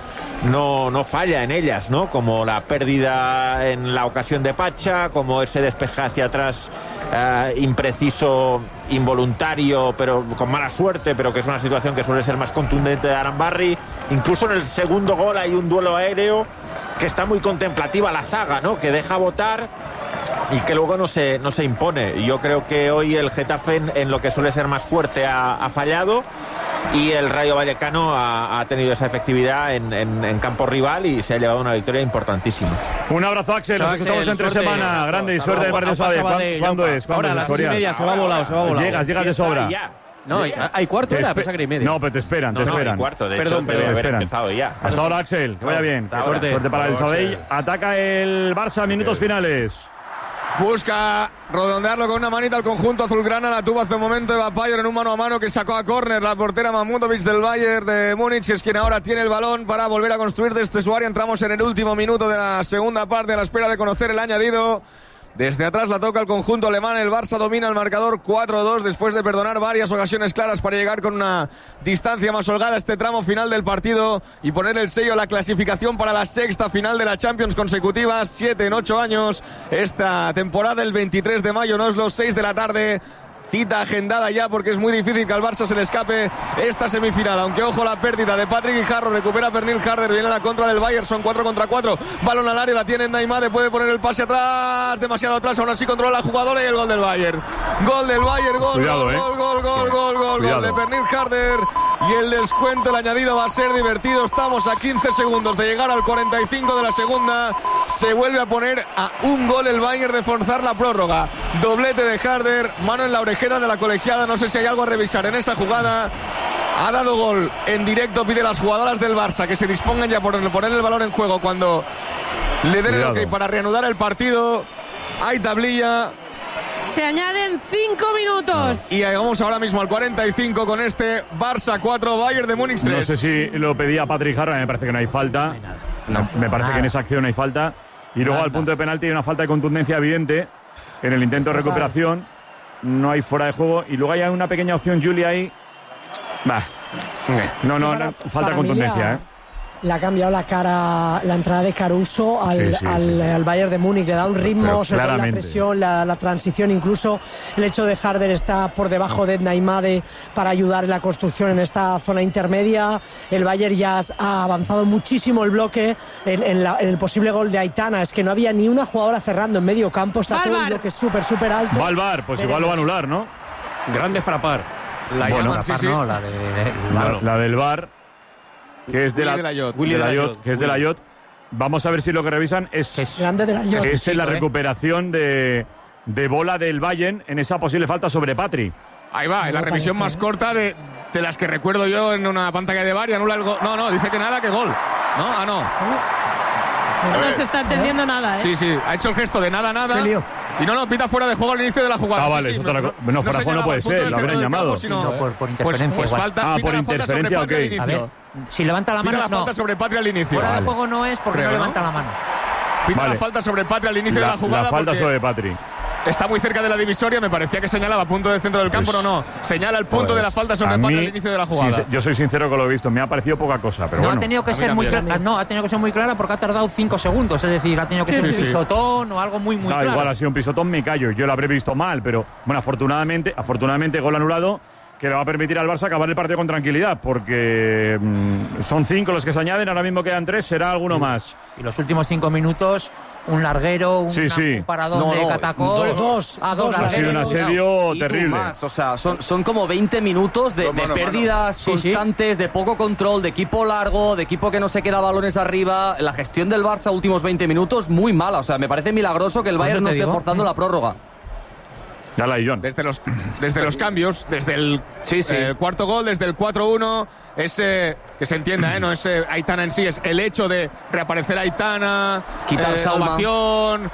no falla en ellas, ¿no? Como la pérdida en la ocasión de Pacha, como ese despeje hacia atrás impreciso, involuntario, pero con mala suerte, pero que es una situación que suele ser más contundente de Arambarri. Incluso en el segundo gol hay un duelo aéreo que está muy contemplativa la zaga, ¿no? Que deja botar y que luego no se impone. Yo creo que hoy el Getafe en lo que suele ser más fuerte ha fallado, y el Rayo Vallecano ha tenido esa efectividad en campo rival y se ha llevado una victoria importantísima. Un abrazo, Axel. Nos escuchamos entre semana. Grande y suerte del partido Sabadell. ¿Cuándo es? Ahora a las 6:30 se va volado. Llegas de sobra. No, hay cuarto, era, pensaba que era y media. No, pero te esperan. No, hay cuarto, de hecho, debe haber empezado ya. Hasta ahora, Axel, que vaya bien. Suerte para el Sabadell. Ataca el Barça, minutos finales. Busca redondearlo con una manita al conjunto azulgrana. La tuvo hace un momento Eva Payer en un mano a mano que sacó a córner la portera Mahmutovic del Bayern de Múnich. Es quien ahora tiene el balón para volver a construir desde su área. Entramos en el último minuto de la segunda parte a la espera de conocer el añadido. Desde atrás la toca el conjunto alemán. El Barça domina el marcador 4-2 después de perdonar varias ocasiones claras para llegar con una distancia más holgada a este tramo final del partido y poner el sello a la clasificación para la sexta final de la Champions consecutiva, 7 en 8 años. Esta temporada el 23 de mayo en Oslo, 6 de la tarde. Cita agendada ya porque es muy difícil que al Barça se le escape esta semifinal. Aunque ojo la pérdida de Patrick Guijarro, recupera Pernil Harder, viene a la contra del Bayern, son 4 contra 4. Balón al área, la tiene Neymar, puede poner el pase atrás, demasiado atrás, aún así controla la jugadora y el gol del Bayern. Gol del Bayern, gol de Pernil Harder. Y el descuento, el añadido va a ser divertido. Estamos a 15 segundos de llegar al 45 de la segunda. Se vuelve a poner a un gol el Bayern de forzar la prórroga. Doblete de Harder, mano en la oreja de la colegiada, no sé si hay algo a revisar en esa jugada. Ha dado gol en directo, pide a las jugadoras del Barça que se dispongan ya por poner el balón en juego cuando le den el ok para reanudar el partido. Hay tablilla. Se añaden 5 minutos. Y vamos ahora mismo al 45 con este Barça 4, Bayern de Múnich 3. No sé si lo pedía Patrick Harra, me parece que no hay falta. Me parece que en esa acción no hay falta. Y luego al punto de penalti hay una falta de contundencia evidente en el intento de recuperación. No hay fuera de juego. Y luego hay una pequeña opción, Julia, ahí. No, falta contundencia, Le ha cambiado la cara, la entrada de Caruso al Bayern de Múnich. Le da un ritmo, sobre todo la presión, la transición. Incluso el hecho de Harder está por debajo de Neymade para ayudar en la construcción en esta zona intermedia. El Bayern ya ha avanzado muchísimo el bloque en el posible gol de Aitana. Es que no había ni una jugadora cerrando en medio campo. Está todo el bloque súper alto. Va al VAR, pues igual lo va a anular, ¿no? Grande frapar. La del VAR, que es de la Yot. Vamos a ver si lo que revisan es la recuperación de bola del Bayern en esa posible falta sobre Patri. Ahí va, en la revisión más corta de las que recuerdo yo en una pantalla de VAR y anula el gol. No, dice que nada, que gol. No. No se está entendiendo nada, Sí, ha hecho el gesto de nada. Y no, pita fuera de juego al inicio de la jugada. Vale, fuera de juego no puede ser, lo habrían llamado. Por interferencia. Pues falta, por interferencia, ok. A ver, si levanta la mano, la falta sobre Patri al inicio. Fuera de juego no es porque no levanta la mano. Pita la falta sobre Patri al inicio de la jugada. La falta sobre Patri. Está muy cerca de la divisoria, me parecía que señalaba punto del centro del campo, no. Señala el punto de la falta sobre Patri al inicio de la jugada. Yo soy sincero que lo he visto, me ha parecido poca cosa, pero ha tenido que ser muy clara. No, ha tenido que ser muy clara porque ha tardado 5 segundos, es decir, ha tenido que ser un pisotón o algo muy claro. Igual ha sido un pisotón, me callo, yo lo habré visto mal, pero bueno, afortunadamente gol anulado. que le va a permitir al Barça acabar el partido con tranquilidad, porque son 5 los que se añaden, ahora mismo quedan 3, será alguno más. Y los últimos 5 minutos, un larguero, un paradón de Catacol. Dos largueros. Ha sido un asedio terrible. Más, o sea, son como 20 minutos de pérdidas constantes, de poco control, de equipo largo, de equipo que no se queda balones arriba. La gestión del Barça últimos 20 minutos, muy mala. O sea, me parece milagroso que el Bayern no esté forzando la prórroga. Desde los cambios, desde el cuarto gol, desde el 4-1, que se entienda, no es Aitana en sí, es el hecho de reaparecer Aitana, quitar ovación.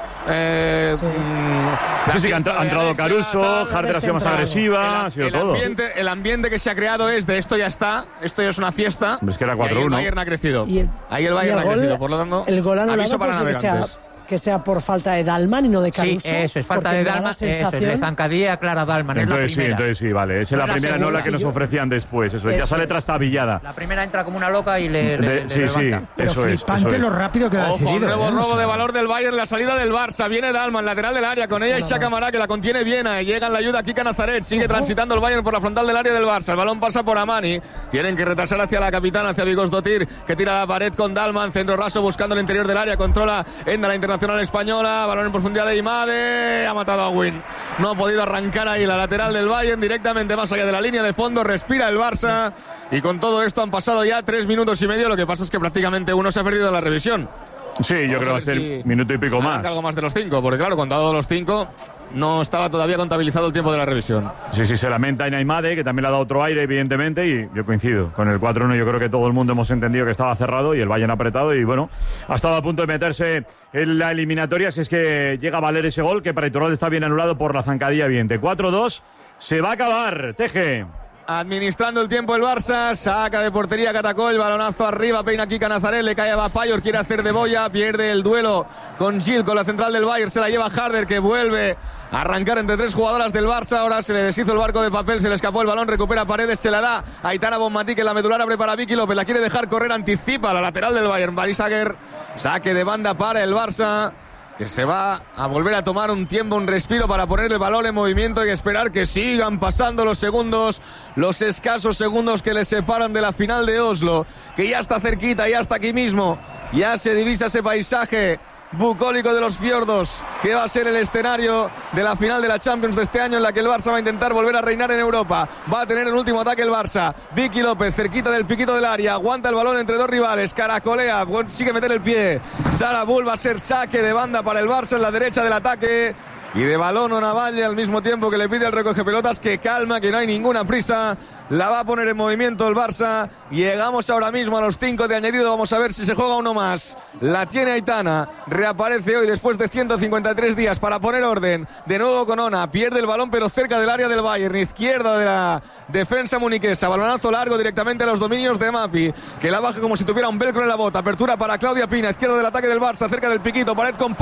Sí, ha entrado Caruso, Harder ha sido más agresiva, ha sido todo. El ambiente que se ha creado es de esto ya está, esto ya es una fiesta. Es que era 4-1. Ahí el Bayern ha crecido. Ahí el Bayern ha crecido, por lo tanto, el gol aviso para navegantes. Que sea por falta de Dalman y no de Caruso. Sí, eso es falta de Dalman, eso es de zancadilla clara Dalman. Entonces sí, vale. Esa es la primera, no la que nos ofrecían después. Eso ya sale trastabillada. La primera entra como una loca y le levanta. Pero eso flipante lo rápido que ha decidido. Nuevo robo de valor del Bayern, la salida del Barça. Viene Dalman, lateral del área, con ella Ishak Amara, que la contiene bien. Llega en la ayuda Kika Nazaret. Sigue transitando el Bayern por la frontal del área del Barça. El balón pasa por Amani. Tienen que retrasar hacia la capitana, hacia Vigos Dotir, que tira la pared con Dalman. Centro raso buscando el interior del área. Controla Enda, la internacional española. Balón en profundidad de Imade, ha matado a Win. No ha podido arrancar ahí la lateral del Bayern directamente más allá de la línea de fondo. Respira el Barça y con todo esto han pasado ya 3 minutos y medio. Lo que pasa es que prácticamente uno se ha perdido la revisión. Sí, yo creo que va a ser minuto y pico más. Algo más de los 5, porque claro, contado los 5 no estaba todavía contabilizado el tiempo de la revisión. Sí, se lamenta en Aimade, que también le ha dado otro aire, evidentemente, y yo coincido. Con el 4-1 yo creo que todo el mundo hemos entendido que estaba cerrado y el Bayern apretado, y bueno, ha estado a punto de meterse en la eliminatoria, si es que llega a valer ese gol, que para Iturralde está bien anulado por la zancadilla evidente. 4-2, se va a acabar, Teje. Administrando el tiempo el Barça, saca de portería Catacol, balonazo arriba, peina Kika Nazaret, le cae a Bapayor, quiere hacer de boya, pierde el duelo con Gil, con la central del Bayern, se la lleva Harder, que vuelve a arrancar entre 3 jugadoras del Barça. Ahora se le deshizo el barco de papel, se le escapó el balón, recupera Paredes, se la da a Aitana Bonmatí, que la medular abre para Vicky López, la quiere dejar correr, anticipa la lateral del Bayern, Barisager, saque de banda para el Barça, que se va a volver a tomar un tiempo, un respiro para poner el balón en movimiento y esperar que sigan pasando los segundos, los escasos segundos que le separan de la final de Oslo, que ya está cerquita, ya está aquí mismo, ya se divisa ese paisaje bucólico de los fiordos, que va a ser el escenario de la final de la Champions de este año, en la que el Barça va a intentar volver a reinar en Europa. Va a tener el último ataque el Barça. Vicky López, cerquita del piquito del área, aguanta el balón entre 2 rivales, caracolea, consigue meter el pie. Sara Bull, va a ser saque de banda para el Barça en la derecha del ataque. Y de balón a Navalle, al mismo tiempo que le pide al recoge pelotas que calma, que no hay ninguna prisa. La va a poner en movimiento el Barça. Llegamos ahora mismo a los 5 de añadido. Vamos a ver si se juega uno más. La tiene Aitana. Reaparece hoy después de 153 días para poner orden. De nuevo con Ona. Pierde el balón pero cerca del área del Bayern. Izquierda de la defensa muniquesa. Balonazo largo directamente a los dominios de Mapi, que la baja como si tuviera un velcro en la bota. Apertura para Claudia Pina. Izquierda del ataque del Barça. Cerca del piquito. Pared con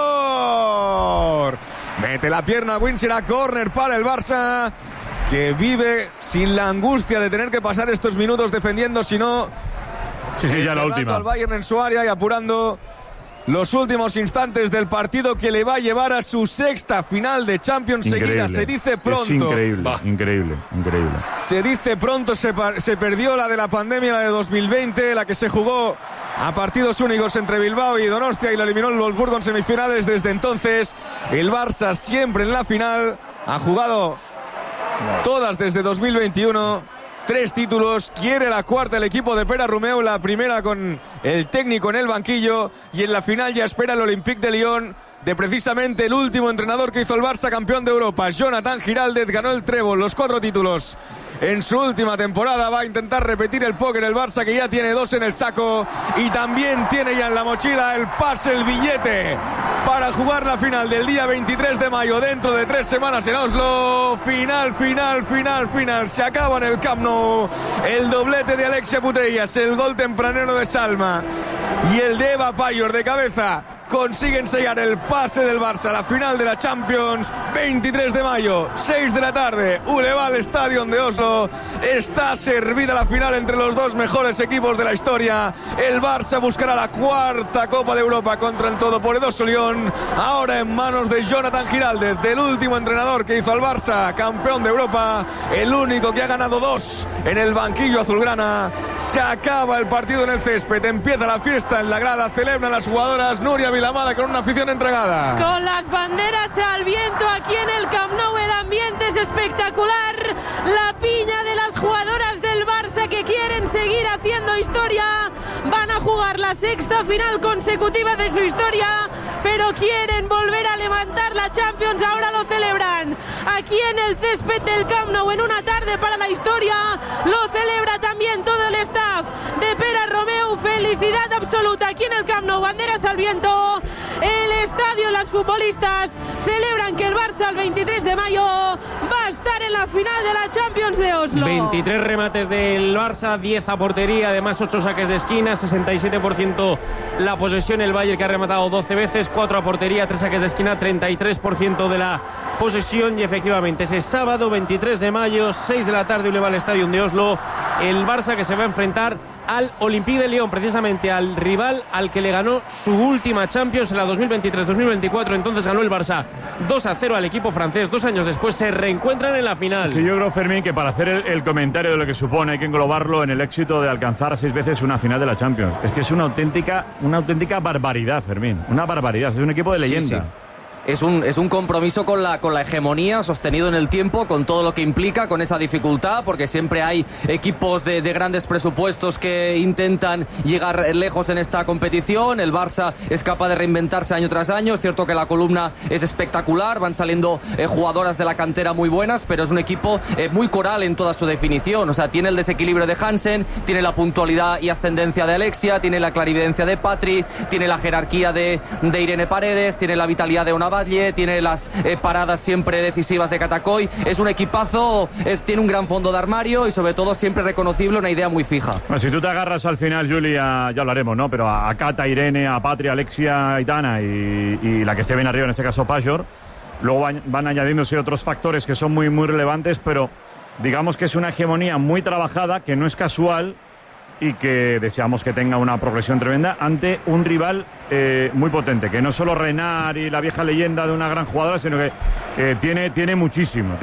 Payor. Mete la pierna. Win, será córner para el Barça, que vive sin la angustia de tener que pasar estos minutos defendiendo, sino ya la última. Al Bayern en su área y apurando los últimos instantes del partido que le va a llevar a su 6ª final de Champions seguida. Se dice pronto. Es increíble. Se dice pronto, se perdió la de la pandemia, la de 2020, la que se jugó a partidos únicos entre Bilbao y Donostia y la eliminó el Wolfsburgo en semifinales. Desde entonces, el Barça siempre en la final, ha jugado todas desde 2021, 3 títulos, quiere la 4ª el equipo de Pere Romeu, la primera con el técnico en el banquillo, y en la final ya espera el Olympique de Lyon, de precisamente el último entrenador que hizo el Barça campeón de Europa. Jonathan Giraldez ganó el trébol, los 4 títulos en su última temporada. Va a intentar repetir el póker el Barça, que ya tiene 2 en el saco y también tiene ya en la mochila el pase, el billete para jugar la final del día 23 de mayo dentro de 3 semanas en Oslo. Final. Se acaba en el Camp Nou el doblete de Alexia Putellas, el gol tempranero de Salma y el de Eva Payor de cabeza consiguen sellar el pase del Barça a la final de la Champions. 23 de mayo, 6 de la tarde, Uleval Stadium de Oslo. Está servida la final entre los dos mejores equipos de la historia. El Barça buscará la cuarta Copa de Europa contra el todopoderoso Lyon, ahora en manos de Jonathan Giraldez, del último entrenador que hizo al Barça campeón de Europa, el único que ha ganado 2 en el banquillo azulgrana. Se acaba el partido en el césped, empieza la fiesta en la grada, celebran las jugadoras. Nuria Vilamala con una afición entregada. Con las banderas al viento aquí en el Camp Nou, el ambiente es espectacular. La piña de las jugadoras del Barça que quieren seguir haciendo historia. Van a jugar la sexta final consecutiva de su historia, pero quieren volver a levantar la Champions. Ahora lo celebran aquí en el césped del Camp Nou, en una tarde para la historia. Lo celebra también todo el staff de Pere Romeu. Felicidad absoluta aquí en el Camp Nou, banderas al viento. El estadio, las futbolistas celebran que el Barça el 23 de mayo va a estar en la final de la Champions de Oslo. 23 remates del Barça, 10 a portería, además 8 saques de esquina, 67% la posesión. El Bayern, que ha rematado 12 veces, 4 a portería, 3 saques de esquina, 33% de la posesión. Y efectivamente ese sábado 23 de mayo, 6 de la tarde, Uleval Stadium de Oslo, el Barça que se va a enfrentar al Olympique de Lyon, precisamente al rival al que le ganó su última Champions en la 2023-2024. Entonces ganó el Barça 2-0 al equipo francés. 2 años después se reencuentran en la final. Sí, yo creo, Fermín, que para hacer el comentario de lo que supone hay que englobarlo en el éxito de alcanzar 6 veces una final de la Champions. Es que es una auténtica barbaridad, Fermín. Una barbaridad. Es un equipo de leyenda. Sí. Es un compromiso con la hegemonía sostenido en el tiempo, con todo lo que implica, con esa dificultad, porque siempre hay equipos de grandes presupuestos que intentan llegar lejos en esta competición. El Barça es capaz de reinventarse año tras año. Es cierto que la columna es espectacular, van saliendo jugadoras de la cantera muy buenas, pero es un equipo muy coral en toda su definición. O sea, tiene el desequilibrio de Hansen, tiene la puntualidad y ascendencia de Alexia, tiene la clarividencia de Patri, tiene la jerarquía de Irene Paredes, tiene la vitalidad de una Valle, tiene las paradas siempre decisivas de Catacoy. Es un equipazo, tiene un gran fondo de armario y sobre todo siempre reconocible, una idea muy fija. Bueno, si tú te agarras al final, Julia, ya hablaremos, ¿no? Pero a Cata, Irene, a Patria, Alexia, Aitana y la que esté bien arriba, en este caso Pajor, luego van añadiéndose otros factores que son muy, muy relevantes, pero digamos que es una hegemonía muy trabajada, que no es casual y que deseamos que tenga una progresión tremenda ante un rival muy potente, que no es solo Renard y la vieja leyenda de una gran jugadora, sino que tiene muchísimo.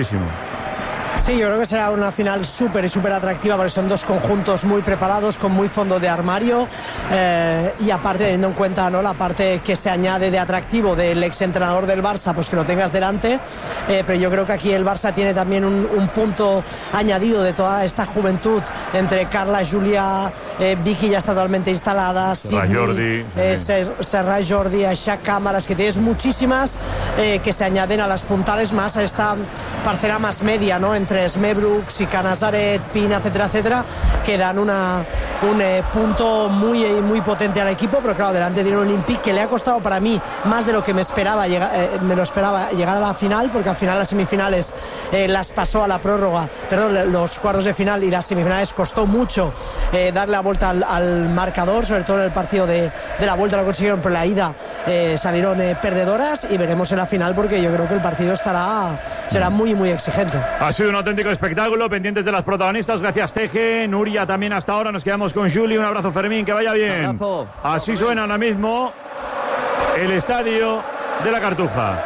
Sí, yo creo que será una final súper atractiva, porque son dos conjuntos muy preparados, con muy fondo de armario, y aparte, teniendo en cuenta, ¿no?, la parte que se añade de atractivo del exentrenador del Barça, pues que lo tengas delante, pero yo creo que aquí el Barça tiene también un punto añadido de toda esta juventud, entre Carla, Julia, Vicky ya está totalmente instalada, Sidney, Serra Jordi, Aisha Cámaras, que tienes muchísimas que se añaden a las puntales, más a esta parcela más media, ¿no?, entre Smebrooks y Canazaret, Pina, etcétera, que dan un punto muy potente al equipo. Pero claro, delante de un Olympique que le ha costado, para mí, más de lo que me esperaba llegar a la final, porque al final las semifinales las pasó a la prórroga, los cuartos de final, y las semifinales costó mucho darle la vuelta al marcador, sobre todo en el partido de la vuelta lo consiguieron, pero la ida salieron perdedoras, y veremos en la final, porque yo creo que el partido será muy exigente. Ha sido un auténtico espectáculo, pendientes de las protagonistas. Gracias, Teje, Nuria también hasta ahora. Nos quedamos con Juli. Un abrazo, Fermín, que vaya bien. Un abrazo. Así suena ahora mismo el estadio de la Cartuja.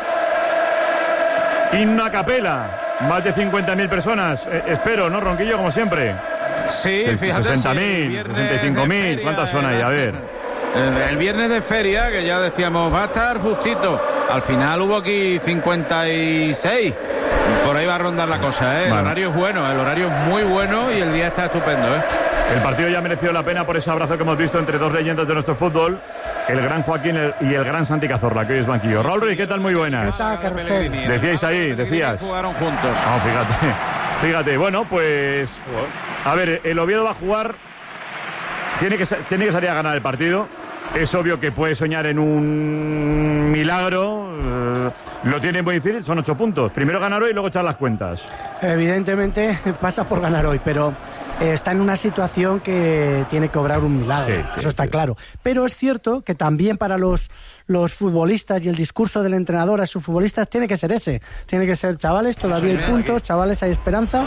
Himno a capela. Más de 50.000 personas. Espero, ¿no, Ronquillo? Como siempre. Sí, fíjate. 60.000, 65.000. ¿Cuántas son ahí? A ver. El viernes de feria, que ya decíamos, va a estar justito. Al final hubo aquí 56. Por ahí va a rondar la cosa, ¿eh? El horario es bueno, el horario es muy bueno y el día está estupendo, ¿eh? El partido ya ha merecido la pena por ese abrazo que hemos visto entre dos leyendas de nuestro fútbol, el gran Joaquín y el gran Santi Cazorla, que hoy es banquillo. Raúl Ruiz, ¿qué tal? Muy buenas. Decíais ahí, decías. Jugaron juntos. No, fíjate. Bueno, pues, a ver, el Oviedo va a jugar, tiene que salir a ganar el partido. Es obvio que puede soñar en un milagro, lo tiene muy difícil, son 8 puntos. Primero ganar hoy y luego echar las cuentas. Evidentemente pasa por ganar hoy, pero está en una situación que tiene que obrar un milagro, eso está claro. Pero es cierto que también para los futbolistas y el discurso del entrenador a sus futbolistas tiene que ser ese. Tiene que ser, chavales, todavía hay puntos, chavales, hay esperanza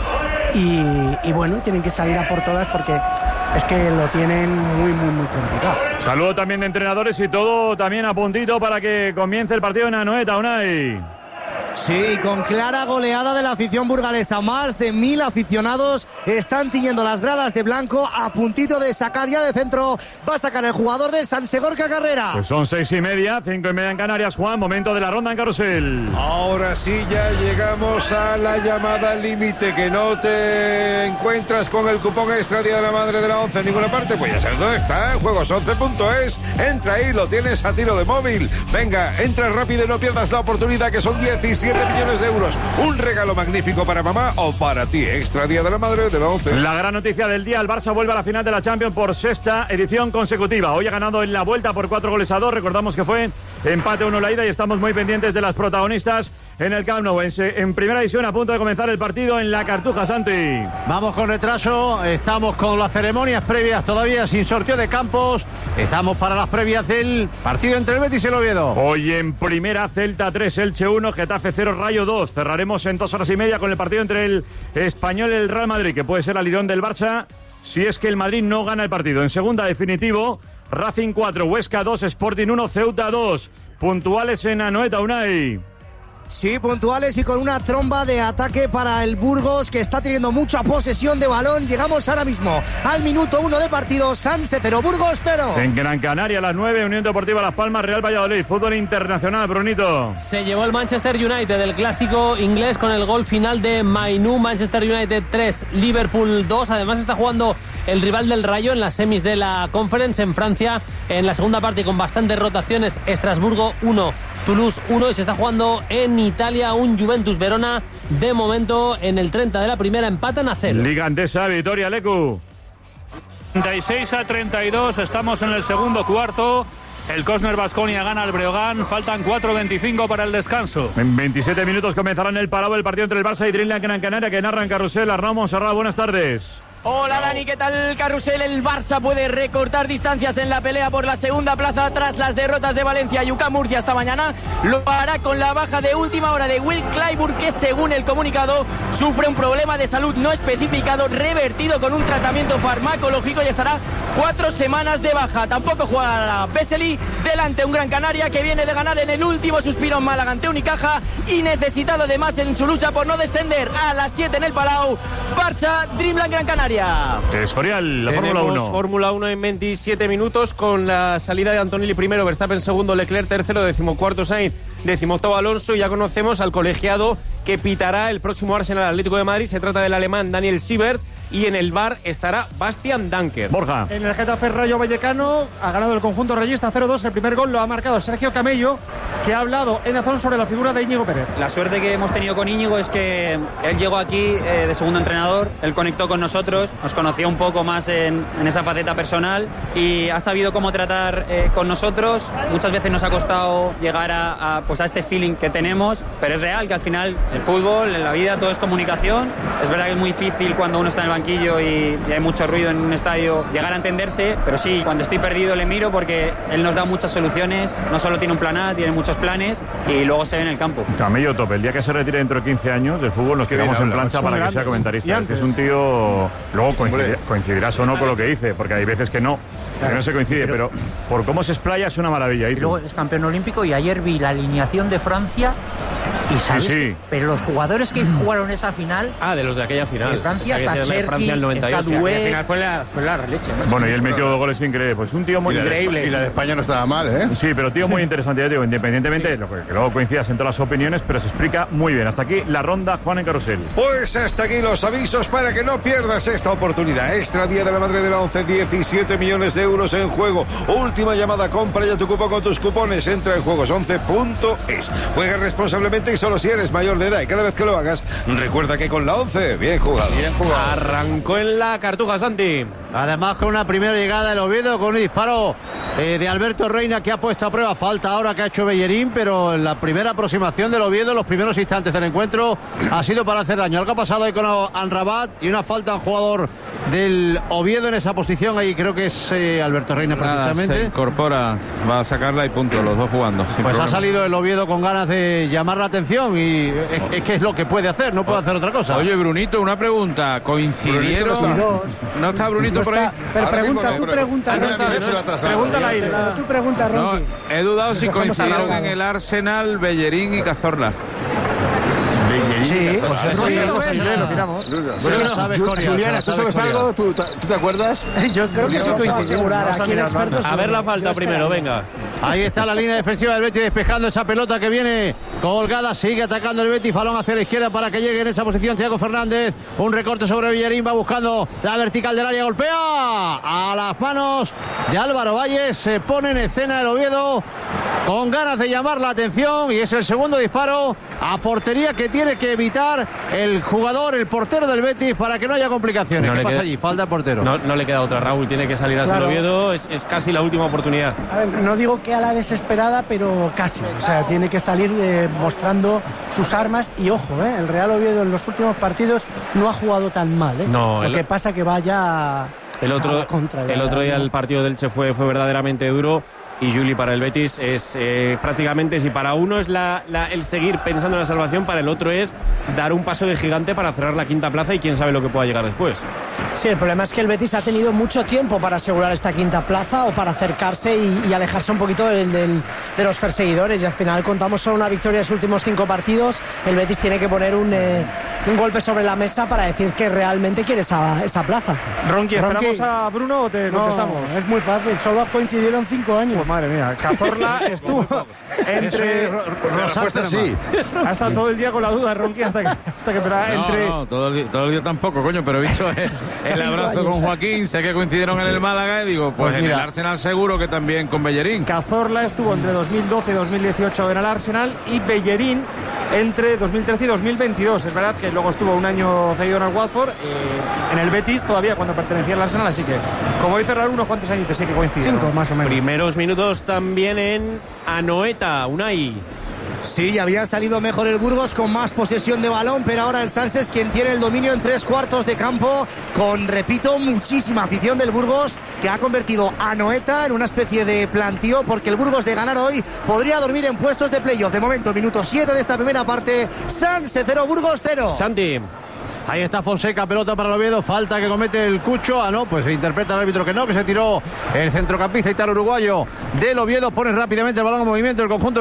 y bueno, tienen que salir a por todas porque es que lo tienen muy, muy, muy complicado. Saludo también de entrenadores y todo también a puntito para que comience el partido en Anoeta, Unai. Sí, con clara goleada de la afición burgalesa. Más de 1.000 aficionados están tiñendo las gradas de blanco, a puntito de sacar ya de centro. Va a sacar el jugador del Sanse Gorka Carrera. Pues son 6:30, 5:30 en Canarias, Juan. Momento de la ronda en carrusel. Ahora sí ya llegamos a la llamada límite. Que no te encuentras con el cupón extra Día de la Madre de la 11 en ninguna parte. Pues ya sabes dónde está, juegos11.es. Entra ahí, lo tienes a tiro de móvil. Venga, entra rápido y no pierdas la oportunidad, que son 17 millones de euros. Un regalo magnífico para mamá o para ti. Extra Día de la Madre de la 11. La gran noticia del día, el Barça vuelve a la final de la Champions por 6ª edición consecutiva. Hoy ha ganado en la vuelta por 4-2. Recordamos que fue empate 1 la ida y estamos muy pendientes de las protagonistas en el Camp Nou. En primera edición, a punto de comenzar el partido en la Cartuja, Santi. Vamos con retraso, estamos con las ceremonias previas todavía sin sorteo de campos. Estamos para las previas del partido entre el Betis y el Oviedo. Hoy en primera, Celta 3, Elche 1, Getafe 0, Rayo 2. Cerraremos en 2 horas y media con el partido entre el Español y el Real Madrid, que puede ser al lidón del Barça si es que el Madrid no gana el partido. En segunda, definitivo, Racing 4, Huesca 2, Sporting 1, Ceuta 2. Puntuales en Anoeta, Unai. Sí, puntuales y con una tromba de ataque para el Burgos, que está teniendo mucha posesión de balón. Llegamos ahora mismo al minuto 1 de partido. Sanse 0, Burgos 0. En Gran Canaria, a las 9, Unión Deportiva Las Palmas, Real Valladolid. Fútbol internacional, Brunito. Se llevó el Manchester United, el clásico inglés, con el gol final de Mainú. Manchester United 3, Liverpool 2. Además está jugando el rival del Rayo en las semis de la Conference en Francia, en la segunda parte, con bastantes rotaciones. Estrasburgo 1, Toulouse 1, y se está jugando en Italia un Juventus Verona. De momento, en el 30 de la primera, empatan a 0. Liga Andesa, Vitoria, Lecu. 36-32, estamos en el segundo cuarto. El Cosner Baskonia gana al Breogán, faltan 4:25 para el descanso. En 27 minutos comenzará en el Palau el partido entre el Barça y Dreamland Gran Canaria, que narra en carrusel. Arnau Montserrat, buenas tardes. Hola Dani, ¿qué tal Carrusel? El Barça puede recortar distancias en la pelea por la segunda plaza tras las derrotas de Valencia y UCAM Murcia esta mañana. Lo hará con la baja de última hora de Will Clyburn, que según el comunicado sufre un problema de salud no especificado, revertido con un tratamiento farmacológico, y estará 4 semanas de baja. Tampoco jugará Vesely. Delante un Gran Canaria que viene de ganar en el último suspiro en Málaga ante Unicaja y necesitado de más en su lucha por no descender. A las 7 en el Palau, Barça, Dreamland Gran Canaria. Escorial, la Fórmula 1. Fórmula 1 en 27 minutos con la salida de Antonelli primero, Verstappen segundo, Leclerc tercero, 14º Sainz, 18º Alonso. Ya conocemos al colegiado que pitará el próximo Arsenal Atlético de Madrid. Se trata del alemán Daniel Siebert. Y en el VAR estará Bastian Danker. Borja. En el Getafe Rayo Vallecano ha ganado el conjunto rayista 0-2. El primer gol lo ha marcado Sergio Camello, que ha hablado en Dazón sobre la figura de Íñigo Pérez. La suerte que hemos tenido con Íñigo es que él llegó aquí de segundo entrenador, él conectó con nosotros, nos conoció un poco más en esa faceta personal y ha sabido cómo tratar con nosotros. Muchas veces nos ha costado llegar a este feeling que tenemos, pero es real que al final el fútbol, en la vida, todo es comunicación. Es verdad que es muy difícil cuando uno está en el banquillo y hay mucho ruido en un estadio llegar a entenderse, pero sí, cuando estoy perdido le miro porque él nos da muchas soluciones. No solo tiene un plan A, tiene muchos planes y luego se ve en el campo. Camello tope, el día que se retire dentro de 15 años del fútbol nos quedamos en plancha para que sea comentarista. Es que es un tío, luego coincidirás o no con lo que dice, porque hay veces que no se coincide, pero por cómo se explaya es una maravilla. Y luego es campeón olímpico y ayer vi la alineación de Francia. Y sabes, sí. Pero los jugadores que jugaron esa final. De los de aquella final. De Francia, está Cherki, Francia el 98. La final fue la leche, ¿no? Bueno, y él metió 2 goles increíbles. Pues un tío muy increíble. Y la de España no estaba mal, ¿eh? Sí, pero tío muy interesante, ya digo, independientemente, lo que luego coincidas en todas las opiniones, pero se explica muy bien. Hasta aquí la ronda, Juan, en carrusel. Pues hasta aquí los avisos para que no pierdas esta oportunidad. Extra Día de la Madre de la 11, 17 millones de euros en juego. Última llamada, compra ya tu cupo con tus cupones. Entra en juegos11.es. Juega responsablemente y solo si eres mayor de edad, y cada vez que lo hagas recuerda que con la 11 bien jugado. Arrancó en la Cartuja, Santi. Además con una primera llegada del Oviedo, con un disparo de Alberto Reina, que ha puesto a prueba falta ahora que ha hecho Bellerín, pero en la primera aproximación del Oviedo, los primeros instantes del encuentro, ha sido para hacer daño. Algo ha pasado ahí con Anrabat y una falta a un jugador del Oviedo en esa posición. Ahí creo que es Alberto Reina precisamente. Se incorpora, va a sacarla y punto, los dos jugando. Pues problema. Ha salido el Oviedo con ganas de llamar la atención y es que es lo que puede hacer, no puede hacer otra cosa. Oye, Brunito, una pregunta. ¿Coincidieron? No está Brunito por ahí. Pero pregunta, tú pregunta. Pregúntale ahí. Tú pregunta, Ronqui. No, he dudado si coincidieron en el Arsenal Bellerín y Cazorla. Sí, Julián, ¿tú sabes algo? ¿Tú te acuerdas? Yo creo que sí coincidieron. Aquí el experto. A ver la falta primero, venga. Ahí está la línea defensiva del Betis despejando esa pelota que viene colgada. Sigue atacando el Betis. Balón hacia la izquierda para que llegue en esa posición Thiago Fernández. Un recorte sobre Bellerín. Va buscando la vertical del área. Golpea a las manos de Álvaro Valles. Se pone en escena el Oviedo con ganas de llamar la atención. Y es el segundo disparo a portería que tiene que evitar el jugador, el portero del Betis, para que no haya complicaciones. ¿Qué pasa allí? Falta el portero. No le queda otra, Raúl. Tiene que salir a el Oviedo. Es casi la última oportunidad. A ver, no digo que a la desesperada, pero casi. O sea, tiene que salir mostrando sus armas. Y ojo, el Real Oviedo en los últimos partidos no ha jugado tan mal. No, lo que pasa que vaya el otro día el partido del Che fue verdaderamente duro. Y Juli, para el Betis es prácticamente, si para uno es el seguir pensando en la salvación, para el otro es dar un paso de gigante para cerrar la quinta plaza y quién sabe lo que pueda llegar después. Sí, el problema es que el Betis ha tenido mucho tiempo para asegurar esta quinta plaza o para acercarse y alejarse un poquito de los perseguidores, y al final contamos solo una victoria en los últimos 5 partidos. El Betis tiene que poner un golpe sobre la mesa para decir que realmente quiere esa plaza. Ronqui, ¿esperamos a Bruno o te contestamos? Es muy fácil, solo coincidieron 5 años. Pues madre mía, Cazorla estuvo entre... Respuesta sí. Ha estado todo el día con la duda, Ronqui, hasta que entre... No, todo el día tampoco, coño, pero he visto el abrazo con Joaquín, sé que coincidieron en el Málaga y digo, pues en el Arsenal seguro que también con Bellerín. Cazorla estuvo entre 2012 y 2018 en el Arsenal y Bellerín entre 2013 y 2022. Es verdad que luego estuvo un año cedido en el Watford, en el Betis todavía cuando pertenecía al Arsenal, así que, como dice Raúl, unos cuantos añitos sí que coinciden. 5 más o menos. Primeros minutos también en Anoeta, Unai. Sí, había salido mejor el Burgos con más posesión de balón, pero ahora el Sanse es quien tiene el dominio en 3/4 de campo, con, repito, muchísima afición del Burgos, que ha convertido a Anoeta en una especie de plantío, porque el Burgos, de ganar hoy, podría dormir en puestos de playoff. De momento, minuto 7 de esta primera parte, Sanse 0, Burgos 0. Santi. Ahí está Fonseca, pelota para el Oviedo, falta que comete el Cucho. No, pues se interpreta el árbitro que no, que se tiró el centrocampista italo-uruguayo del Oviedo. Pone rápidamente el balón en movimiento el conjunto